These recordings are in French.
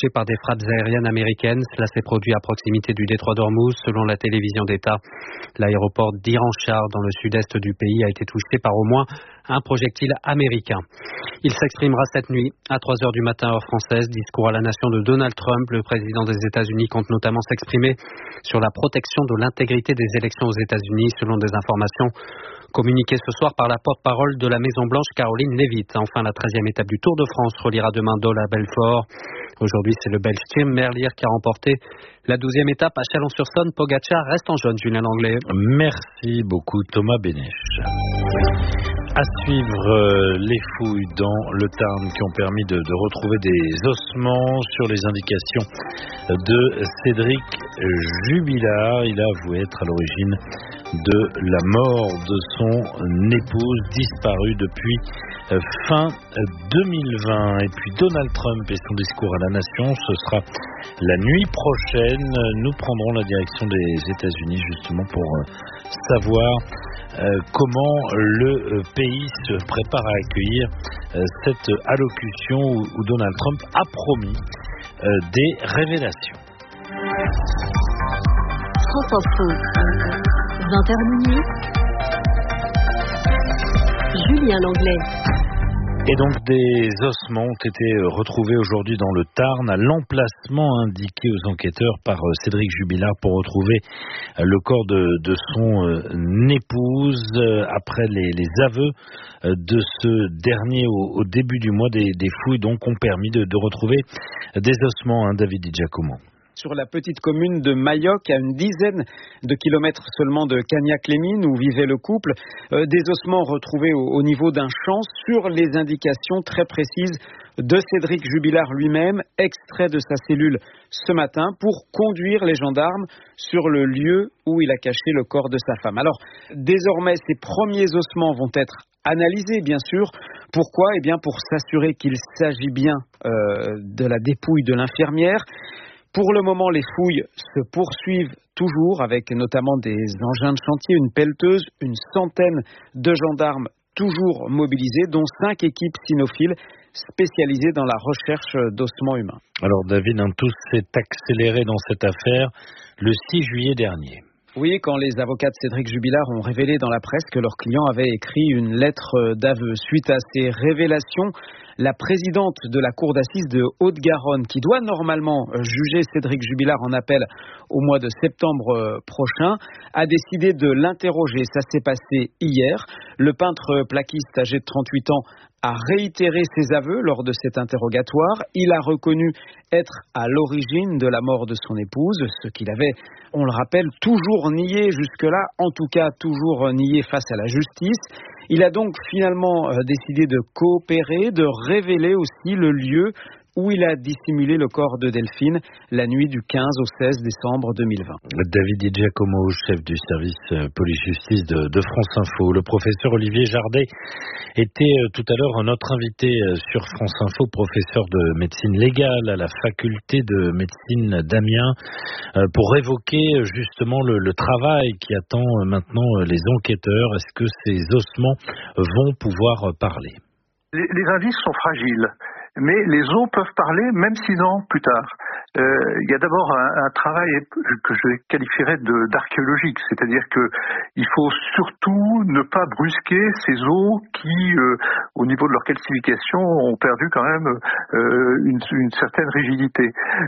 touché par des frappes aériennes américaines. Cela s'est produit à proximité du détroit d'Ormuz, selon la télévision d'État. L'aéroport d'Iran-Shar, dans le sud-est du pays, a été touché par au moins un projectile américain. Il s'exprimera cette nuit à 3h du matin heure française. Discours à la nation de Donald Trump. Le président des États-Unis compte notamment s'exprimer sur la protection de l'intégrité des élections aux États-Unis, selon des informations communiquées ce soir par la porte-parole de la Maison-Blanche, Caroline Leavitt. Enfin, la 13e étape du Tour de France reliera demain Dole à Belfort. Aujourd'hui, c'est le Belge Tim Merlier qui a remporté la 12e étape à Chalon-sur-Saône. Pogacar reste en jaune, Julien Langlais. Merci beaucoup, Thomas Bénèche. À suivre les fouilles dans le Tarn qui ont permis de retrouver des ossements sur les indications de Cédric Jubilard. Il a avoué être à l'origine de la mort de son épouse disparue depuis fin 2020. Et puis Donald Trump et son discours à la nation, ce sera la nuit prochaine. Nous prendrons la direction des États-Unis justement pour savoir comment le pays se prépare à accueillir cette allocution où Donald Trump a promis des révélations. France Info, 20h minuit, Julien Langlais. Et donc des ossements ont été retrouvés aujourd'hui dans le Tarn à l'emplacement indiqué aux enquêteurs par Cédric Jubilard pour retrouver le corps de son épouse après les aveux de ce dernier au début du mois. Des fouilles donc ont permis de retrouver des ossements, David Di Giacomo. Sur la petite commune de Mayoc, à une dizaine de kilomètres seulement de Cagnac-les-Mines, où vivait le couple, des ossements retrouvés au niveau d'un champ sur les indications très précises de Cédric Jubilard lui-même, extrait de sa cellule ce matin pour conduire les gendarmes sur le lieu où il a caché le corps de sa femme. Alors, désormais, ces premiers ossements vont être analysés, bien sûr. Pourquoi ? Eh bien, pour s'assurer qu'il s'agit bien de la dépouille de l'infirmière. Pour le moment, les fouilles se poursuivent toujours avec notamment des engins de chantier, une pelleteuse, une centaine de gendarmes toujours mobilisés, dont 5 équipes cynophiles spécialisées dans la recherche d'ossements humains. Alors David, tout s'est accéléré dans cette affaire le 6 juillet dernier. Oui, quand les avocats de Cédric Jubilard ont révélé dans la presse que leur client avait écrit une lettre d'aveu. Suite à ces révélations, la présidente de la cour d'assises de Haute-Garonne, qui doit normalement juger Cédric Jubilard en appel au mois de septembre prochain, a décidé de l'interroger. Ça s'est passé hier. Le peintre plaquiste âgé de 38 ans a réitéré ses aveux lors de cet interrogatoire. Il a reconnu être à l'origine de la mort de son épouse, ce qu'il avait, on le rappelle, toujours nié jusque-là, en tout cas toujours nié face à la justice. Il a donc finalement décidé de coopérer, de révéler aussi le lieu où il a dissimulé le corps de Delphine la nuit du 15 au 16 décembre 2020. David Di Giacomo, chef du service police-justice de France Info. Le professeur Olivier Jardet était tout à l'heure notre invité sur France Info, professeur de médecine légale à la faculté de médecine d'Amiens, pour évoquer justement le travail qui attend maintenant les enquêteurs. Est-ce que ces ossements vont pouvoir parler ? Les indices sont fragiles. Mais les os peuvent parler même 6 ans plus tard. Il y a d'abord un travail que je qualifierais d'archéologique, c'est-à-dire que il faut surtout ne pas brusquer ces os qui, au niveau de leur calcification, ont perdu quand même une certaine rigidité.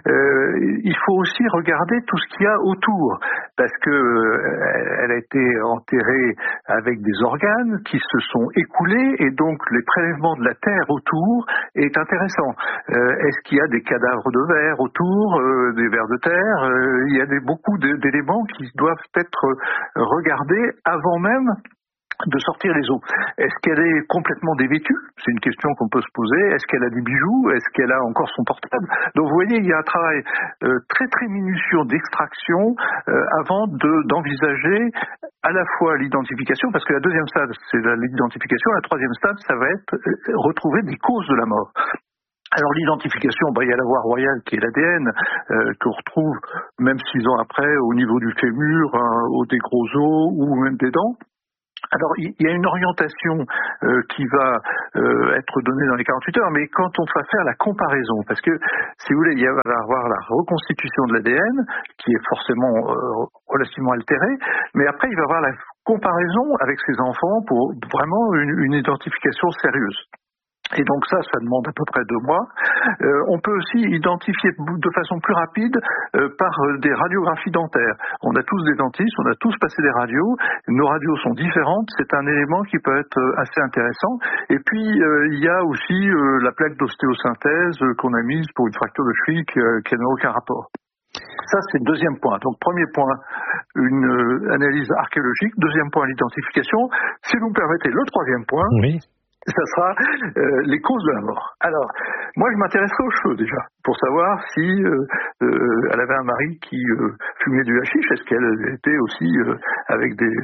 Il faut aussi regarder tout ce qu'il y a autour, parce que elle a été enterrée avec des organes qui se sont écoulés, et donc les prélèvements de la terre autour est intéressant. Est-ce qu'il y a des cadavres de vers autour, des vers de terre? Il y a beaucoup d'éléments qui doivent être regardés avant même de sortir les os. Est-ce qu'elle est complètement dévêtue? C'est une question qu'on peut se poser. Est-ce qu'elle a des bijoux? Est-ce qu'elle a encore son portable? Donc vous voyez, il y a un travail très très minutieux d'extraction avant d'envisager à la fois l'identification, parce que la deuxième stade, c'est l'identification, la troisième stade, ça va être retrouver des causes de la mort. Alors l'identification, il y a la voie royale qui est l'ADN, qu'on retrouve même 6 ans après au niveau du fémur, des gros os ou même des dents. Alors, il y a une orientation qui va être donnée dans les 48 heures, mais quand on va faire la comparaison, parce que, si vous voulez, il va y avoir la reconstitution de l'ADN, qui est forcément relativement altérée, mais après, il va y avoir la comparaison avec ses enfants pour vraiment une identification sérieuse. Et donc ça demande à peu près 2 mois. On peut aussi identifier de façon plus rapide par des radiographies dentaires. On a tous des dentistes, on a tous passé des radios. Nos radios sont différentes. C'est un élément qui peut être assez intéressant. Et puis il y a aussi la plaque d'ostéosynthèse qu'on a mise pour une fracture de cheville qui n'a aucun rapport. Ça, c'est le deuxième point. Donc, premier point, une analyse archéologique. Deuxième point, l'identification. Si vous me permettez, le troisième point. Oui. Ça sera les causes de la mort. Alors, moi, je m'intéresserai aux cheveux déjà, pour savoir si elle avait un mari qui fumait du hashish. Est-ce qu'elle était aussi avec des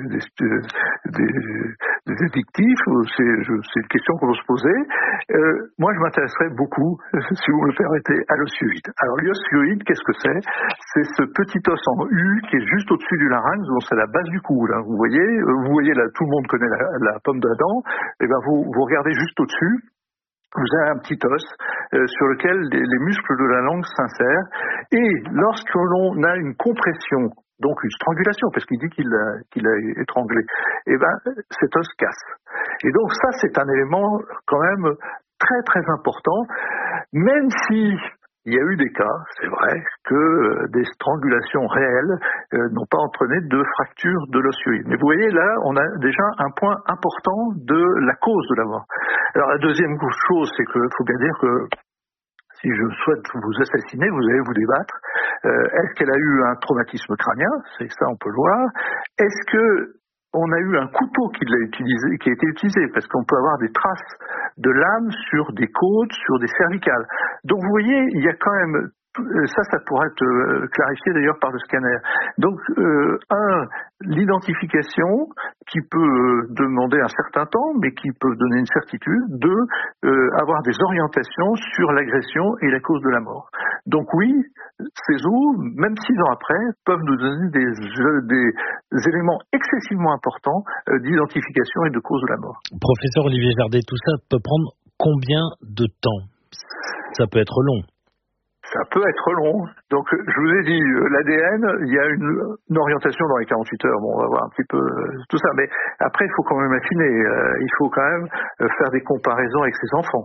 addictifs? C'est une question qu'on peut se poser. Moi, je m'intéresserai beaucoup, si vous me le permettez, à l'ossioïde. Alors, l'ossioïde, qu'est-ce que c'est? C'est ce petit os en U qui est juste au-dessus du larynx, donc c'est la base du cou. Là, vous voyez là, tout le monde connaît la pomme d'Adam. Et ben, vous regardez juste au-dessus, vous avez un petit os sur lequel les muscles de la langue s'insèrent. Et lorsque l'on a une compression, donc une strangulation, parce qu'il dit qu'il a étranglé, et ben cet os casse. Et donc ça, c'est un élément quand même très très important, même si il y a eu des cas, c'est vrai, que des strangulations réelles n'ont pas entraîné de fracture de l'ossioïde. Mais vous voyez, là, on a déjà un point important de la cause de la mort. Alors, la deuxième chose, c'est qu'il faut bien dire que si je souhaite vous assassiner, vous allez vous débattre. Est-ce qu'elle a eu un traumatisme crânien? C'est ça, on peut le voir. Est-ce que on a eu un couteau qui a été utilisé, parce qu'on peut avoir des traces de lame sur des côtes, sur des cervicales. Donc vous voyez, il y a quand même, ça pourrait être clarifié d'ailleurs par le scanner. Donc, l'identification qui peut demander un certain temps, mais qui peut donner une certitude. 2, avoir des orientations sur l'agression et la cause de la mort. Donc oui, ces os, même 6 ans après, peuvent nous donner des éléments excessivement importants d'identification et de cause de la mort. Professeur Olivier Jardet, tout ça peut prendre combien de temps? Ça peut être long. Ça peut être long. Donc, je vous ai dit, l'ADN, il y a une orientation dans les 48 heures. Bon, on va voir un petit peu tout ça. Mais après, il faut quand même affiner. Il faut quand même faire des comparaisons avec ses enfants,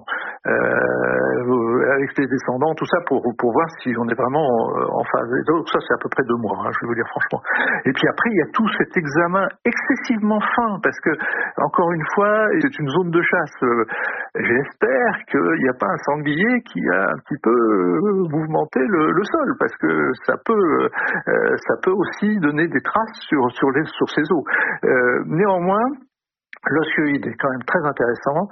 avec les descendants, tout ça, pour voir si on est vraiment en phase. Et donc, ça, c'est à peu près 2 mois, je vais vous dire franchement. Et puis après, il y a tout cet examen excessivement fin, parce que, encore une fois, c'est une zone de chasse. J'espère qu'il n'y a pas un sanglier qui a un petit peu mouvementer le sol, parce que ça peut aussi donner des traces sur ces os. Néanmoins, l'ossioïde est quand même très intéressant.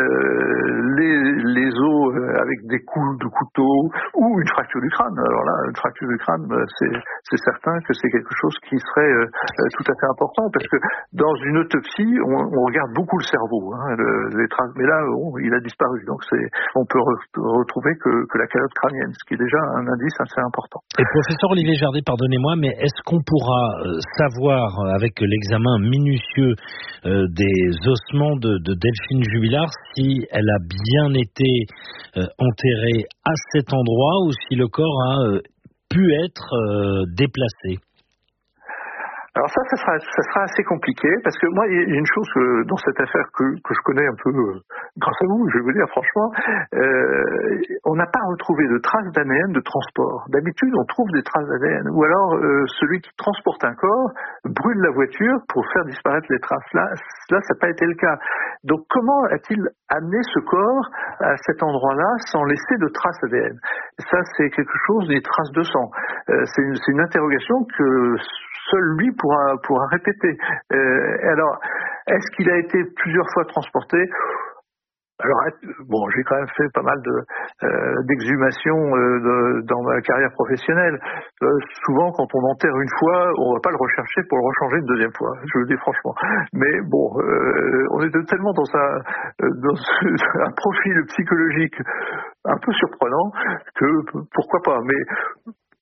Les os avec des coups de couteau ou une fracture du crâne. Alors là, une fracture du crâne, c'est certain que c'est quelque chose qui serait tout à fait important, parce que dans une autopsie, on regarde beaucoup le cerveau, les traces. Mais là, il a disparu. Donc on peut retrouver que la calotte crânienne, ce qui est déjà un indice assez important. Et professeur Olivier Jardet, pardonnez-moi, mais est-ce qu'on pourra savoir avec l'examen minutieux des ossements de Delphine Jubilard si elle a bien été enterrée à cet endroit ou si le corps a pu être déplacé? Alors ça sera assez compliqué, parce que moi, il y a une chose dans cette affaire que je connais un peu grâce à vous, je vais vous dire franchement, on n'a pas retrouvé de traces d'ADN de transport. D'habitude, on trouve des traces d'ADN, ou alors celui qui transporte un corps brûle la voiture pour faire disparaître les traces. Là, ça n'a pas été le cas. Donc comment a-t-il amené ce corps à cet endroit-là sans laisser de traces ADN? Ça, c'est quelque chose, des traces de sang. C'est une interrogation que seul lui pourra répéter. Alors, est-ce qu'il a été plusieurs fois transporté? Alors, bon, j'ai quand même fait pas mal d'exhumations dans ma carrière professionnelle. Souvent, quand on enterre une fois, on va pas le rechercher pour le rechanger une deuxième fois. Je le dis franchement. Mais bon, on est tellement dans un profil psychologique un peu surprenant que pourquoi pas. Mais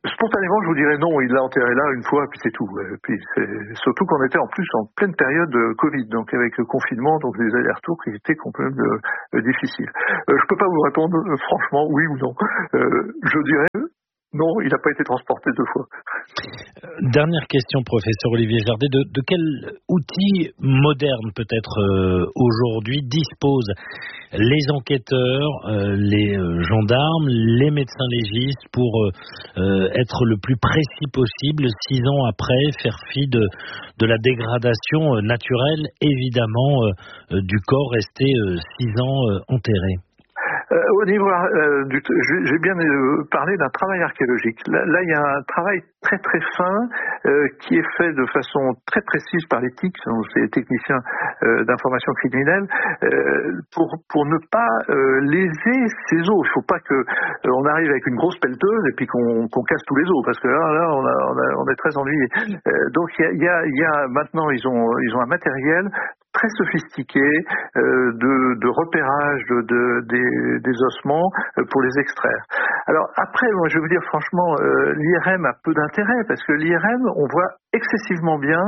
Spontanément, je vous dirais non, il l'a enterré là une fois, puis c'est tout. Et puis surtout qu'on était en plus en pleine période de Covid, donc avec le confinement, donc des allers-retours qui étaient quand même difficiles. Je peux pas vous répondre franchement oui ou non. Je dirais non, il n'a pas été transporté 2 fois. Dernière question, professeur Olivier Jardet. De quel outil moderne peut-être aujourd'hui disposent les enquêteurs, les gendarmes, les médecins légistes pour être le plus précis possible 6 ans après, faire fi de la dégradation naturelle, évidemment, du corps resté 6 ans enterré? Au niveau j'ai bien parlé d'un travail archéologique. Là, il y a un travail très très fin qui est fait de façon très précise par les TIC, c'est les techniciens d'information criminelle, pour ne pas léser ces os. Il ne faut pas que on arrive avec une grosse pelleteuse et puis qu'on casse tous les os, parce que là on est très ennuyé. Donc il y a maintenant ils ont un matériel très sophistiqué de repérage des ossements pour les extraire. Alors après, moi je vais vous dire franchement, l'IRM a peu d'intérêt parce que l'IRM, on voit excessivement bien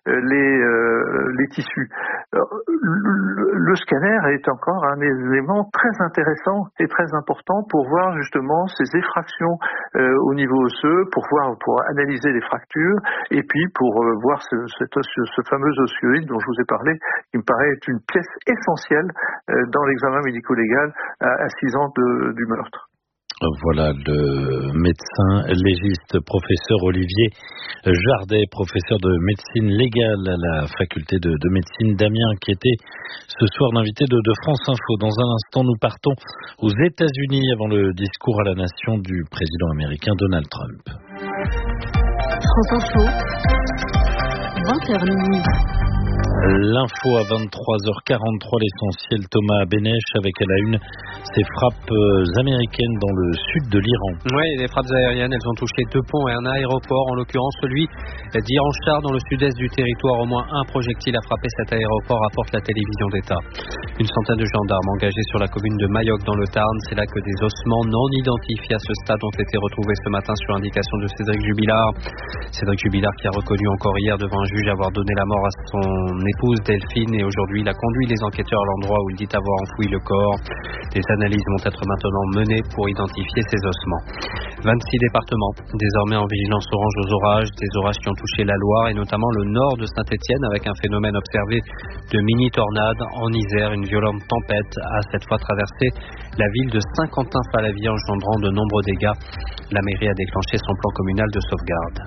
les tissus. Alors, le scanner est encore un élément très intéressant et très important pour voir justement ces effractions au niveau osseux, pour analyser les fractures et puis pour voir ce fameux ossyoïde dont je vous ai parlé, qui me paraît être une pièce essentielle dans l'examen médico-légal à 6 ans du meurtre. Voilà le médecin légiste, professeur Olivier Jardet, professeur de médecine légale à la faculté de médecine d'Amiens, qui était ce soir l'invité de France Info. Dans un instant, nous partons aux États-Unis avant le discours à la nation du président américain Donald Trump. France Info, 20h minuit. L'info à 23h43, l'essentiel Thomas Bénèche avec à la une ces frappes américaines dans le sud de l'Iran. Oui, les frappes aériennes, elles ont touché 2 ponts et un aéroport, en l'occurrence celui d'Iran Shah dans le sud-est du territoire. Au moins un projectile a frappé cet aéroport, rapporte la télévision d'État. Une centaine de gendarmes engagés sur la commune de Mayoc dans le Tarn. C'est là que des ossements non identifiés à ce stade ont été retrouvés ce matin sur indication de Cédric Jubilard. Cédric Jubilard qui a reconnu encore hier devant un juge avoir donné la mort à son épouse Delphine, et aujourd'hui il a conduit les enquêteurs à l'endroit où il dit avoir enfoui le corps. Des analyses vont être maintenant menées pour identifier ces ossements. 26 départements désormais en vigilance orange aux orages, des orages qui ont touché la Loire et notamment le nord de Saint-Étienne avec un phénomène observé de mini-tornade. En Isère, une violente tempête a cette fois traversé la ville de Saint-Quentin-Fallavier engendrant de nombreux dégâts. La mairie a déclenché son plan communal de sauvegarde.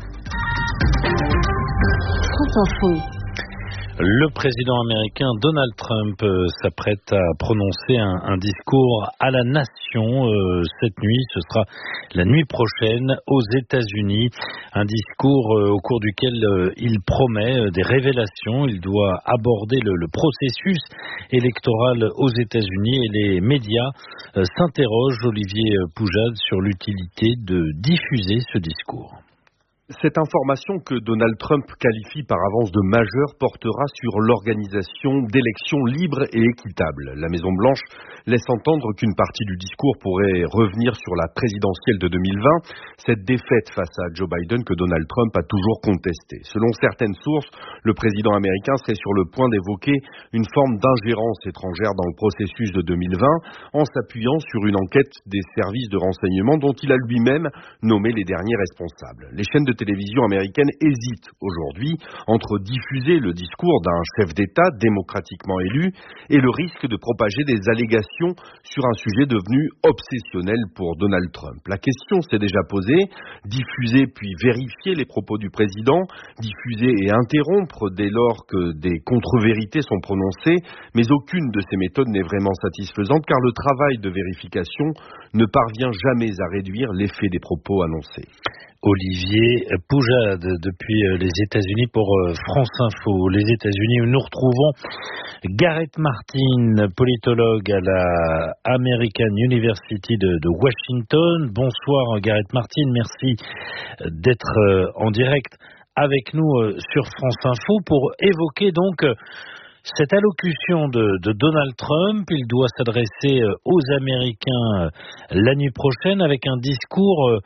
France Info. Le président américain Donald Trump s'apprête à prononcer un discours à la nation cette nuit. Ce sera la nuit prochaine aux États-Unis. Un discours au cours duquel il promet des révélations. Il doit aborder le processus électoral aux États-Unis et les médias s'interrogent, Olivier Poujade, sur l'utilité de diffuser ce discours. Cette information que Donald Trump qualifie par avance de majeure portera sur l'organisation d'élections libres et équitables. La Maison-Blanche laisse entendre qu'une partie du discours pourrait revenir sur la présidentielle de 2020, cette défaite face à Joe Biden que Donald Trump a toujours contestée. Selon certaines sources, le président américain serait sur le point d'évoquer une forme d'ingérence étrangère dans le processus de 2020 en s'appuyant sur une enquête des services de renseignement dont il a lui-même nommé les derniers responsables. Les chaînes de télévision américaine hésite aujourd'hui entre diffuser le discours d'un chef d'État démocratiquement élu et le risque de propager des allégations sur un sujet devenu obsessionnel pour Donald Trump. La question s'est déjà posée, diffuser puis vérifier les propos du président, diffuser et interrompre dès lors que des contre-vérités sont prononcées, mais aucune de ces méthodes n'est vraiment satisfaisante car le travail de vérification ne parvient jamais à réduire l'effet des propos annoncés. Olivier Poujade depuis les États-Unis pour France Info. Les États-Unis où nous retrouvons Gareth Martin, politologue à la American University de Washington. Bonsoir Gareth Martin, merci d'être en direct avec nous sur France Info pour évoquer donc cette allocution de Donald Trump. Il doit s'adresser aux Américains la nuit prochaine avec un discours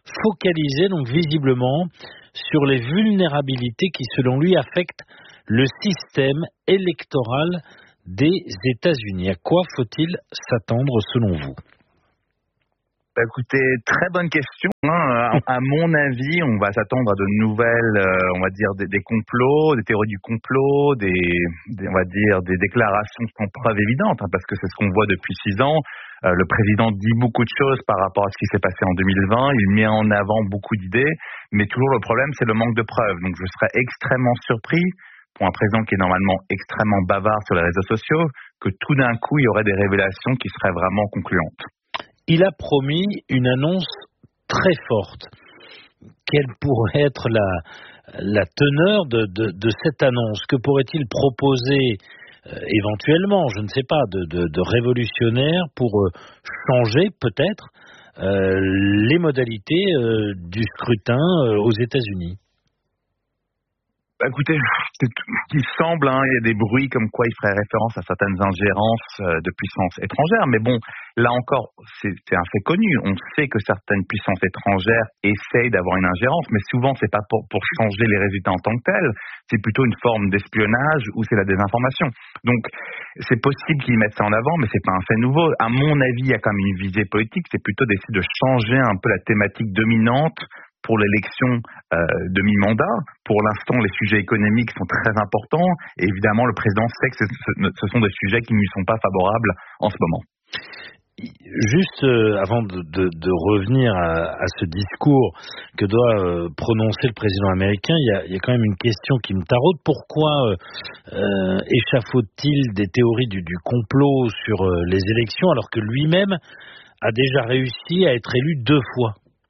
focalisé donc visiblement sur les vulnérabilités qui, selon lui, affectent le système électoral des États-Unis. À quoi faut-il s'attendre selon vous ? Écoutez, très bonne question. À mon avis, on va s'attendre à de nouvelles, on va dire des complots, des théories du complot, on va dire des déclarations sans preuve évidente, parce que c'est ce qu'on voit depuis 6 ans. Le président dit beaucoup de choses par rapport à ce qui s'est passé en 2020. Il met en avant beaucoup d'idées, mais toujours le problème, c'est le manque de preuves. Donc, je serais extrêmement surpris pour un président qui est normalement extrêmement bavard sur les réseaux sociaux, que tout d'un coup, il y aurait des révélations qui seraient vraiment concluantes. Il a promis une annonce très forte. Quelle pourrait être la teneur de cette annonce ? Que pourrait-il proposer éventuellement, je ne sais pas, de révolutionnaire pour changer peut-être les modalités du scrutin aux États-Unis ? Écoutez, il semble, il y a des bruits comme quoi il ferait référence à certaines ingérences de puissances étrangères. Mais bon, là encore, c'est un fait connu. On sait que certaines puissances étrangères essayent d'avoir une ingérence, mais souvent c'est pas pour changer les résultats en tant que tels. C'est plutôt une forme d'espionnage ou c'est la désinformation. Donc, c'est possible qu'ils mettent ça en avant, mais c'est pas un fait nouveau. À mon avis, il y a quand même une visée politique. C'est plutôt d'essayer de changer un peu la thématique dominante pour l'élection de mi-mandat. Pour l'instant, les sujets économiques sont très importants et évidemment, le président sait que ce sont des sujets qui ne lui sont pas favorables en ce moment. Juste avant de revenir à ce discours que doit prononcer le président américain, il y a quand même une question qui me taraude. Pourquoi échafaude-t-il des théories du complot sur les élections alors que lui-même a déjà réussi à être élu 2 fois ?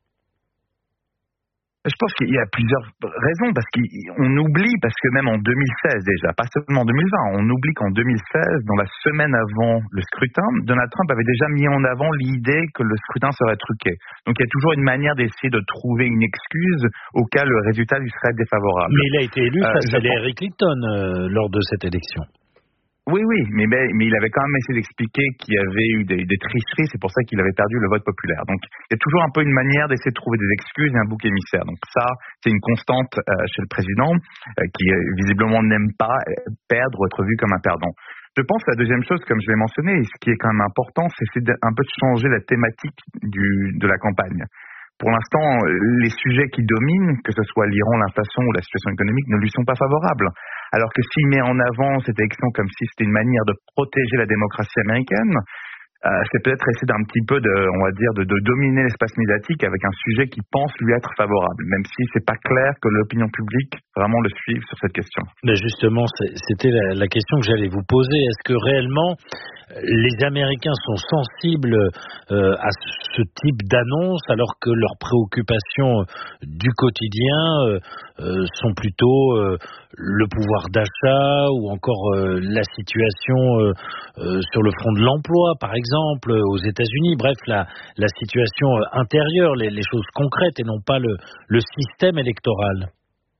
Je pense qu'il y a plusieurs raisons, parce qu'on oublie, parce que même en 2016 déjà, pas seulement en 2020, on oublie qu'en 2016, dans la semaine avant le scrutin, Donald Trump avait déjà mis en avant l'idée que le scrutin serait truqué. Donc il y a toujours une manière d'essayer de trouver une excuse au cas où le résultat lui serait défavorable. Mais il a été élu face à Hillary Clinton lors de cette élection. Oui, mais il avait quand même essayé d'expliquer qu'il y avait eu des tricheries, c'est pour ça qu'il avait perdu le vote populaire. Donc, il y a toujours un peu une manière d'essayer de trouver des excuses et un bouc émissaire. Donc ça, c'est une constante chez le président, qui visiblement n'aime pas perdre ou être vu comme un perdant. Je pense que la deuxième chose, comme je l'ai mentionné, et ce qui est quand même important, c'est un peu de changer la thématique de la campagne. Pour l'instant, les sujets qui dominent, que ce soit l'Iran, l'inflation ou la situation économique, ne lui sont pas favorables. Alors que s'il met en avant cette élection comme si c'était une manière de protéger la démocratie américaine, c'est peut-être essayer d'un petit peu de dominer l'espace médiatique avec un sujet qui pense lui être favorable, même si c'est pas clair que l'opinion publique vraiment le suive sur cette question. Mais justement, c'était la question que j'allais vous poser. Est-ce que réellement les Américains sont sensibles à ce type d'annonce alors que leurs préoccupations du quotidien sont plutôt le pouvoir d'achat ou encore la situation sur le front de l'emploi, par exemple, aux États-Unis. Bref, la situation intérieure, les choses concrètes et non pas le système électoral.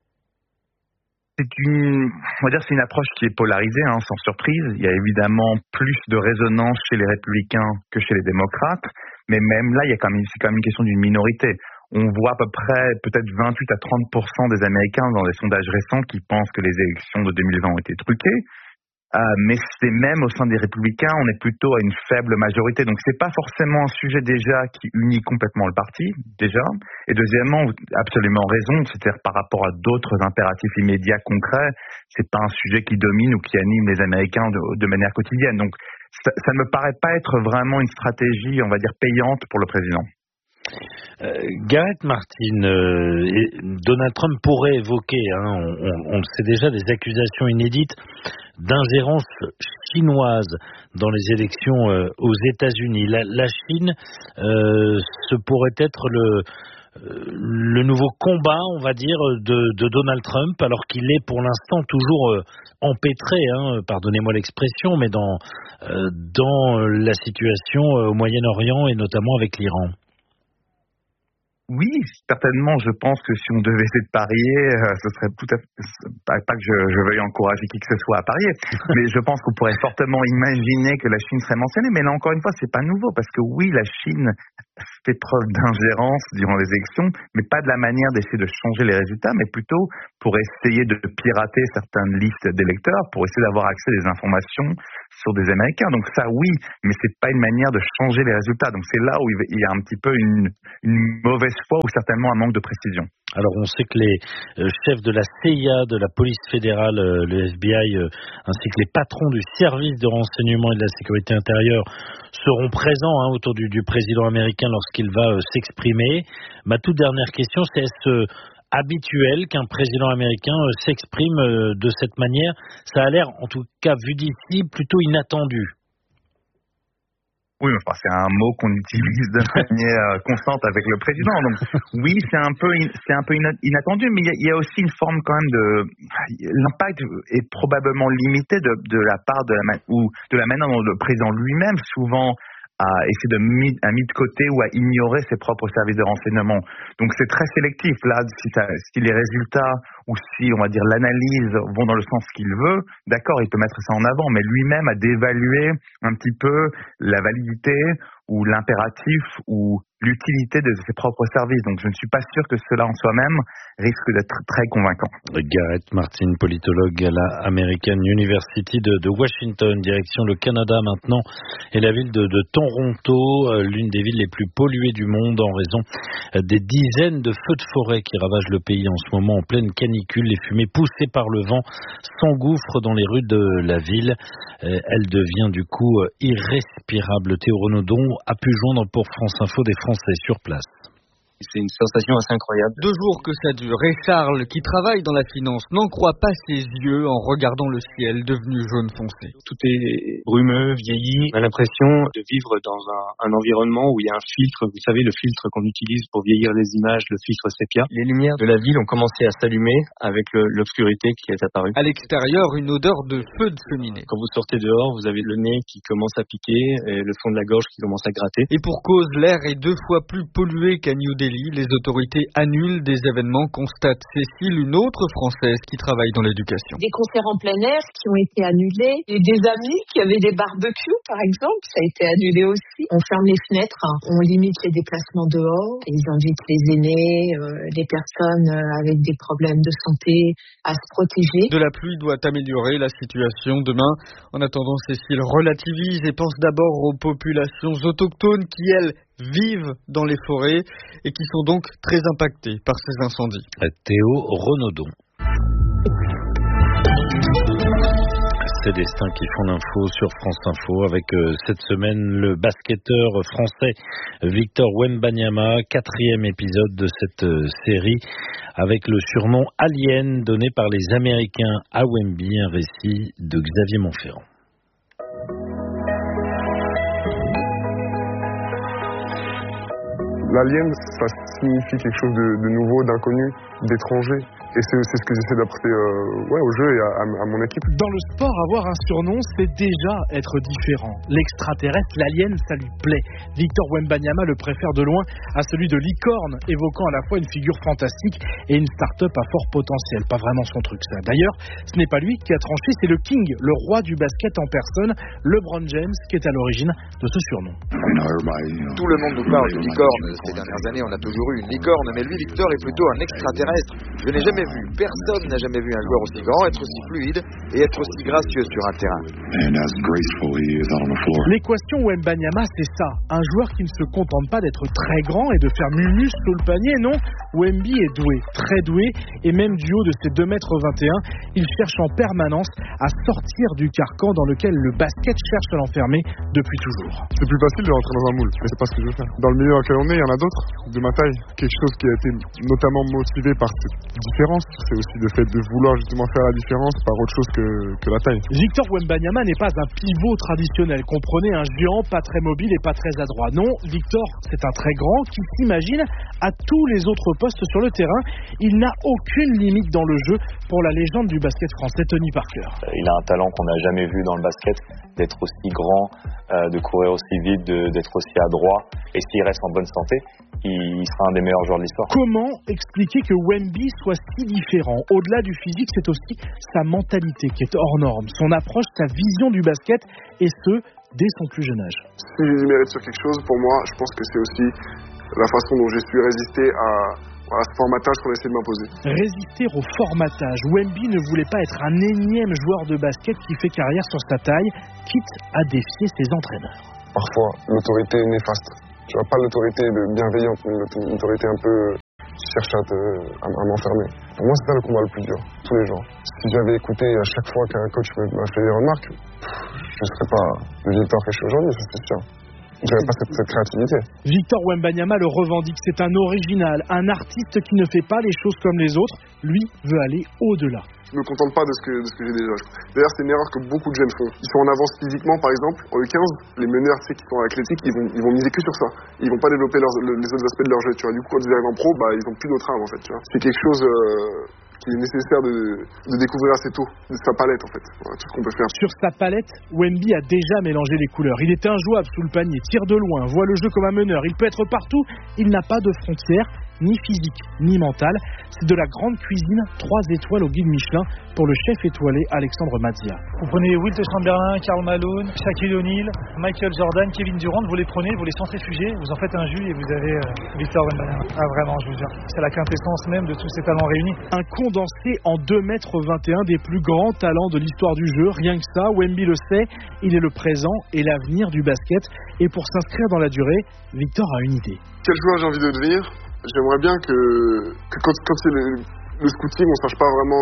C'est une approche qui est polarisée, sans surprise. Il y a évidemment plus de résonance chez les républicains que chez les démocrates, mais même là, c'est quand même une question d'une minorité. On voit à peu près peut-être 28 à 30% des Américains dans les sondages récents qui pensent que les élections de 2020 ont été truquées. Mais c'est même au sein des républicains, on est plutôt à une faible majorité. Donc c'est pas forcément un sujet déjà qui unit complètement le parti, déjà. Et deuxièmement, vous avez absolument raison, c'est-à-dire par rapport à d'autres impératifs immédiats concrets, c'est pas un sujet qui domine ou qui anime les Américains de manière quotidienne. Donc ça ne me paraît pas être vraiment une stratégie, on va dire, payante pour le président. Gareth Martin, Donald Trump pourrait évoquer, on le sait déjà, des accusations inédites d'ingérence chinoise dans les élections aux États-Unis. La Chine, ce pourrait être le nouveau combat, on va dire, de Donald Trump, alors qu'il est pour l'instant toujours empêtré, pardonnez-moi l'expression, mais dans la situation au Moyen-Orient et notamment avec l'Iran. Oui, certainement. Je pense que si on devait essayer de parier, ce serait tout à fait pas que je veuille encourager qui que ce soit à parier, mais je pense qu'on pourrait fortement imaginer que la Chine serait mentionnée. Mais là encore une fois, c'est pas nouveau parce que oui, la Chine fait preuve d'ingérence durant les élections, mais pas de la manière d'essayer de changer les résultats, mais plutôt pour essayer de pirater certaines listes d'électeurs, pour essayer d'avoir accès à des informations sur des Américains. Donc ça, oui, mais c'est pas une manière de changer les résultats. Donc c'est là où il y a un petit peu une mauvaise foi ou certainement un manque de précision. Alors on sait que les chefs de la CIA, de la police fédérale, le FBI, ainsi que les patrons du service de renseignement et de la sécurité intérieure seront présents autour du président américain lorsqu'il va s'exprimer. Ma toute dernière question, c'est est-ce habituel qu'un président américain s'exprime de cette manière? Ça a l'air, en tout cas vu d'ici, plutôt inattendu. Oui, enfin, c'est un mot qu'on utilise de manière constante avec le président. Donc, oui, c'est un peu inattendu, mais il y a aussi une forme quand même l'impact est probablement limité de la part de la manière dont le président lui-même souvent a essayé mis de côté ou à ignorer ses propres services de renseignement. Donc c'est très sélectif. Là, si les résultats ou si, on va dire, l'analyse vont dans le sens qu'il veut, d'accord, il peut mettre ça en avant, mais lui-même a d'évaluer un petit peu la validité ou l'impératif ou l'utilité de ses propres services. Donc je ne suis pas sûr que cela en soi-même risque d'être très convaincant. Gareth Martin, politologue à la American University de Washington, direction le Canada maintenant, et la ville de Toronto, l'une des villes les plus polluées du monde en raison des dizaines de feux de forêt qui ravagent le pays en ce moment en pleine canicule. Les fumées poussées par le vent s'engouffrent dans les rues de la ville. Elle devient du coup irrespirable. Théo Renaudon a pu joindre pour France Info des Français sur place. C'est une sensation assez incroyable. 2 jours que ça dure. Et Charles, qui travaille dans la finance, n'en croit pas ses yeux en regardant le ciel devenu jaune foncé. Tout est brumeux, vieilli. On a l'impression de vivre dans un environnement où il y a un filtre. Vous savez, le filtre qu'on utilise pour vieillir les images, le filtre sépia. Les lumières de la ville ont commencé à s'allumer avec l'obscurité qui est apparue. À l'extérieur, une odeur de feu de cheminée. Quand vous sortez dehors, vous avez le nez qui commence à piquer et le fond de la gorge qui commence à gratter. Et pour cause, l'air est 2 fois plus pollué qu'à New Delhi. Les autorités annulent des événements, constate Cécile, une autre Française qui travaille dans l'éducation. Des concerts en plein air qui ont été annulés, et des amis qui avaient des barbecues par exemple, ça a été annulé aussi. On ferme les fenêtres, on limite les déplacements dehors, ils invitent les aînés, les personnes avec des problèmes de santé à se protéger. De la pluie doit améliorer la situation demain. En attendant, Cécile relativise et pense d'abord aux populations autochtones qui, elles, vivent dans les forêts et qui sont donc très impactés par ces incendies. Théo Renaudon. C'est Destin qui font l'info sur France Info avec cette semaine le basketteur français Victor Wembanyama, 4e épisode de cette série avec le surnom Alien donné par les Américains à Wemby, un récit de Xavier Montferrand. L'alien, ça signifie quelque chose de nouveau, d'inconnu, d'étranger. Et c'est ce que j'essaie d'apporter au jeu et à mon équipe. Dans le sport, avoir un surnom, c'est déjà être différent. L'extraterrestre, l'alien, ça lui plaît. Victor Wembanyama le préfère de loin à celui de licorne, évoquant à la fois une figure fantastique et une start-up à fort potentiel. Pas vraiment son truc, ça. D'ailleurs, ce n'est pas lui qui a tranché, c'est le King, le roi du basket en personne, LeBron James, qui est à l'origine de ce surnom. Tout le monde nous parle de licorne. Ces dernières années, on a toujours eu une licorne, mais lui, Victor, est plutôt un extraterrestre. Je n'ai jamais vu, personne n'a jamais vu un joueur aussi grand, être aussi fluide et être aussi gracieux sur un terrain. L'équation Wembanyama, c'est ça. Un joueur qui ne se contente pas d'être très grand et de faire mumus sous le panier, non. Wemby est doué, très doué, et même du haut de ses 2,21 m, il cherche en permanence à sortir du carcan dans lequel le basket cherche à l'enfermer depuis toujours. C'est plus facile de rentrer dans un moule, mais c'est pas ce que je veux faire. Dans le milieu dans lequel on est, il y en a d'autres de ma taille. Quelque chose qui a été notamment motivé par cette différence, c'est aussi le fait de vouloir justement faire la différence par autre chose que la taille. Victor Wembanyama n'est pas un pivot traditionnel, comprenez, un géant pas très mobile et pas très adroit. Non, Victor, c'est un très grand qui s'imagine à tous les autres poste sur le terrain. Il n'a aucune limite dans le jeu pour la légende du basket français, Tony Parker. Il a un talent qu'on n'a jamais vu dans le basket, d'être aussi grand, de courir aussi vite, d'être aussi adroit. Et s'il reste en bonne santé, il sera un des meilleurs joueurs de l'histoire. Comment expliquer que Wemby soit si différent? Au-delà du physique, c'est aussi sa mentalité qui est hors norme, son approche, sa vision du basket, et ce, dès son plus jeune âge. Si je mérite sur quelque chose, pour moi, je pense que c'est aussi la façon dont j'ai su résister à ce formatage qu'on essaie de m'imposer. Résister au formatage. Wemby ne voulait pas être un énième joueur de basket qui fait carrière sur sa taille, quitte à défier ses entraîneurs. Parfois, l'autorité est néfaste. Je vois pas l'autorité bienveillante, mais l'autorité un peu qui cherche à m'enfermer. Pour moi, c'est ça le combat le plus dur, tous les jours. Si j'avais écouté à chaque fois qu'un coach m'a fait des remarques, je ne serais pas le Victor que je suis aujourd'hui, ça c'est sûr. J'avais pas cette créativité. Victor Wembanyama le revendique, c'est un original, un artiste qui ne fait pas les choses comme les autres. Lui veut aller au-delà. Je me contente pas de ce que j'ai déjà. D'ailleurs, c'est une erreur que beaucoup de jeunes font. Ils sont en avance physiquement, par exemple. En U15, les meneurs, qui sont athlétiques, ils vont miser que sur ça. Ils vont pas développer les autres aspects de leur jeu, tu vois. Du coup, quand ils arrivent en pro, ils ont plus d'autres armes, en fait, tu vois. C'est quelque chose qui est nécessaire de découvrir assez tôt, de sa palette, en fait. Voilà, tout ce qu'on peut faire. Sur sa palette, Wemby a déjà mélangé les couleurs. Il est injouable sous le panier, tire de loin, voit le jeu comme un meneur. Il peut être partout. Il n'a pas de frontières, ni physique, ni mentale. C'est de la grande cuisine, 3 étoiles au guide Michelin pour le chef étoilé Alexandre Mazzia. Vous prenez Wilt Chamberlain, Karl Malone, Shaquille O'Neal, Michael Jordan, Kevin Durant, vous les prenez, vous les centrifugez, vous en faites un jus et vous avez Victor Wembanyama. Ah vraiment, je vous jure, c'est la quintessence même de tous ces talents réunis. Un condensé en 2,21 m des plus grands talents de l'histoire du jeu. Rien que ça, Wemby le sait, il est le présent et l'avenir du basket. Et pour s'inscrire dans la durée, Victor a une idée. Quel joueur j'ai envie de devenir? J'aimerais bien que quand c'est le scouting, on sache pas vraiment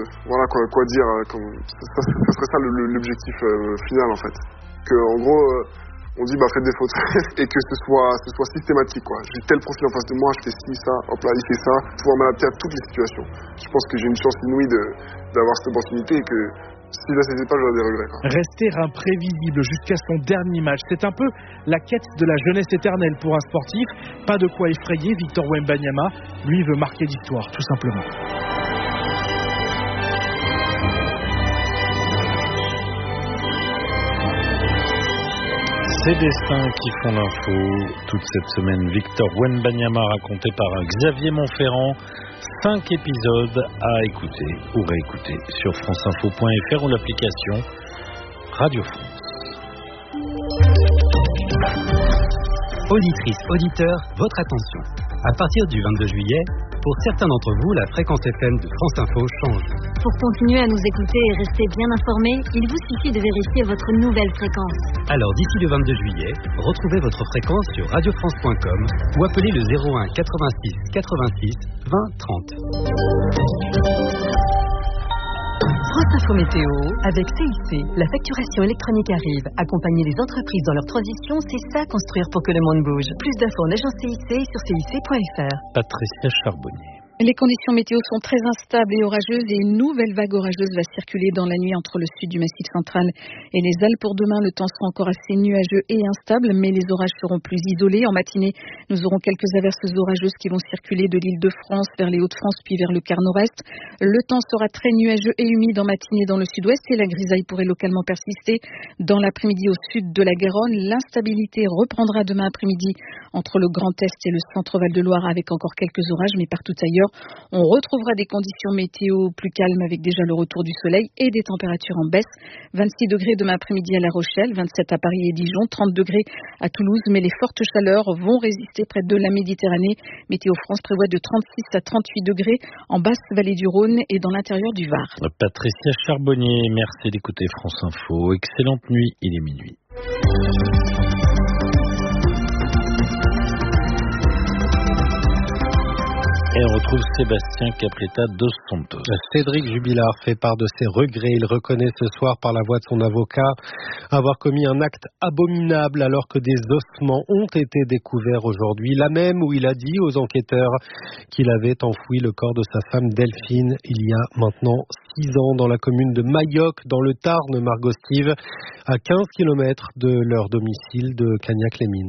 quoi dire. Ça serait ça l'objectif final en fait. Que en gros, on dit faites des fautes et que ce soit systématique quoi. J'ai tel profil en face de moi, je fais ci, ça, hop là, il fait ça, pouvoir m'adapter à toutes les situations. Je pense que j'ai une chance inouïe d'avoir cette opportunité et que si là c'était pas, j'aurais des regrets. Quoi. Rester imprévisible jusqu'à son dernier match, c'est un peu la quête de la jeunesse éternelle pour un sportif. Pas de quoi effrayer Victor Wembanyama. Lui veut marquer l'histoire, tout simplement. Ces destins qui font l'info. Toute cette semaine, Victor Wembanyama raconté par Xavier Montferrand. 5 épisodes à écouter ou réécouter sur franceinfo.fr ou l'application Radio France. Auditrices, auditeurs, votre attention. À partir du 22 juillet, pour certains d'entre vous, la fréquence FM de France Info change. Pour continuer à nous écouter et rester bien informés, il vous suffit de vérifier votre nouvelle fréquence. Alors d'ici le 22 juillet, retrouvez votre fréquence sur radiofrance.com ou appelez le 01 86 86 20 30. France Info Météo, avec CIC, la facturation électronique arrive. Accompagner les entreprises dans leur transition, c'est ça construire pour que le monde bouge. Plus d'infos en agence CIC sur cic.fr. Patricia Charbonnier. Les conditions météo sont très instables et orageuses et une nouvelle vague orageuse va circuler dans la nuit entre le sud du Massif central et les Alpes. Pour demain, le temps sera encore assez nuageux et instable, mais les orages seront plus isolés. En matinée, nous aurons quelques averses orageuses qui vont circuler de l'Île-de-France vers les Hauts-de-France puis vers le quart nord-est. Le temps sera très nuageux et humide en matinée dans le sud-ouest et la grisaille pourrait localement persister dans l'après-midi au sud de la Garonne. L'instabilité reprendra demain après-midi entre le Grand Est et le centre Val-de-Loire avec encore quelques orages, mais partout ailleurs, on retrouvera des conditions météo plus calmes avec déjà le retour du soleil et des températures en baisse. 26 degrés demain après-midi à La Rochelle, 27 à Paris et Dijon, 30 degrés à Toulouse, mais les fortes chaleurs vont résister près de la Méditerranée. Météo France prévoit de 36 à 38 degrés en basse vallée du Rhône et dans l'intérieur du Var. Patricia Charbonnier, merci d'écouter France Info. Excellente nuit, il est minuit. Et on retrouve Sébastien Capretta dos Santos. Cédric Jubilard fait part de ses regrets. Il reconnaît ce soir par la voix de son avocat avoir commis un acte abominable alors que des ossements ont été découverts aujourd'hui. Là même où il a dit aux enquêteurs qu'il avait enfoui le corps de sa femme Delphine il y a maintenant 6 ans dans la commune de Mayoc, dans le Tarn, Margot Steve, à 15 km de leur domicile de Cagnac-les-Mines.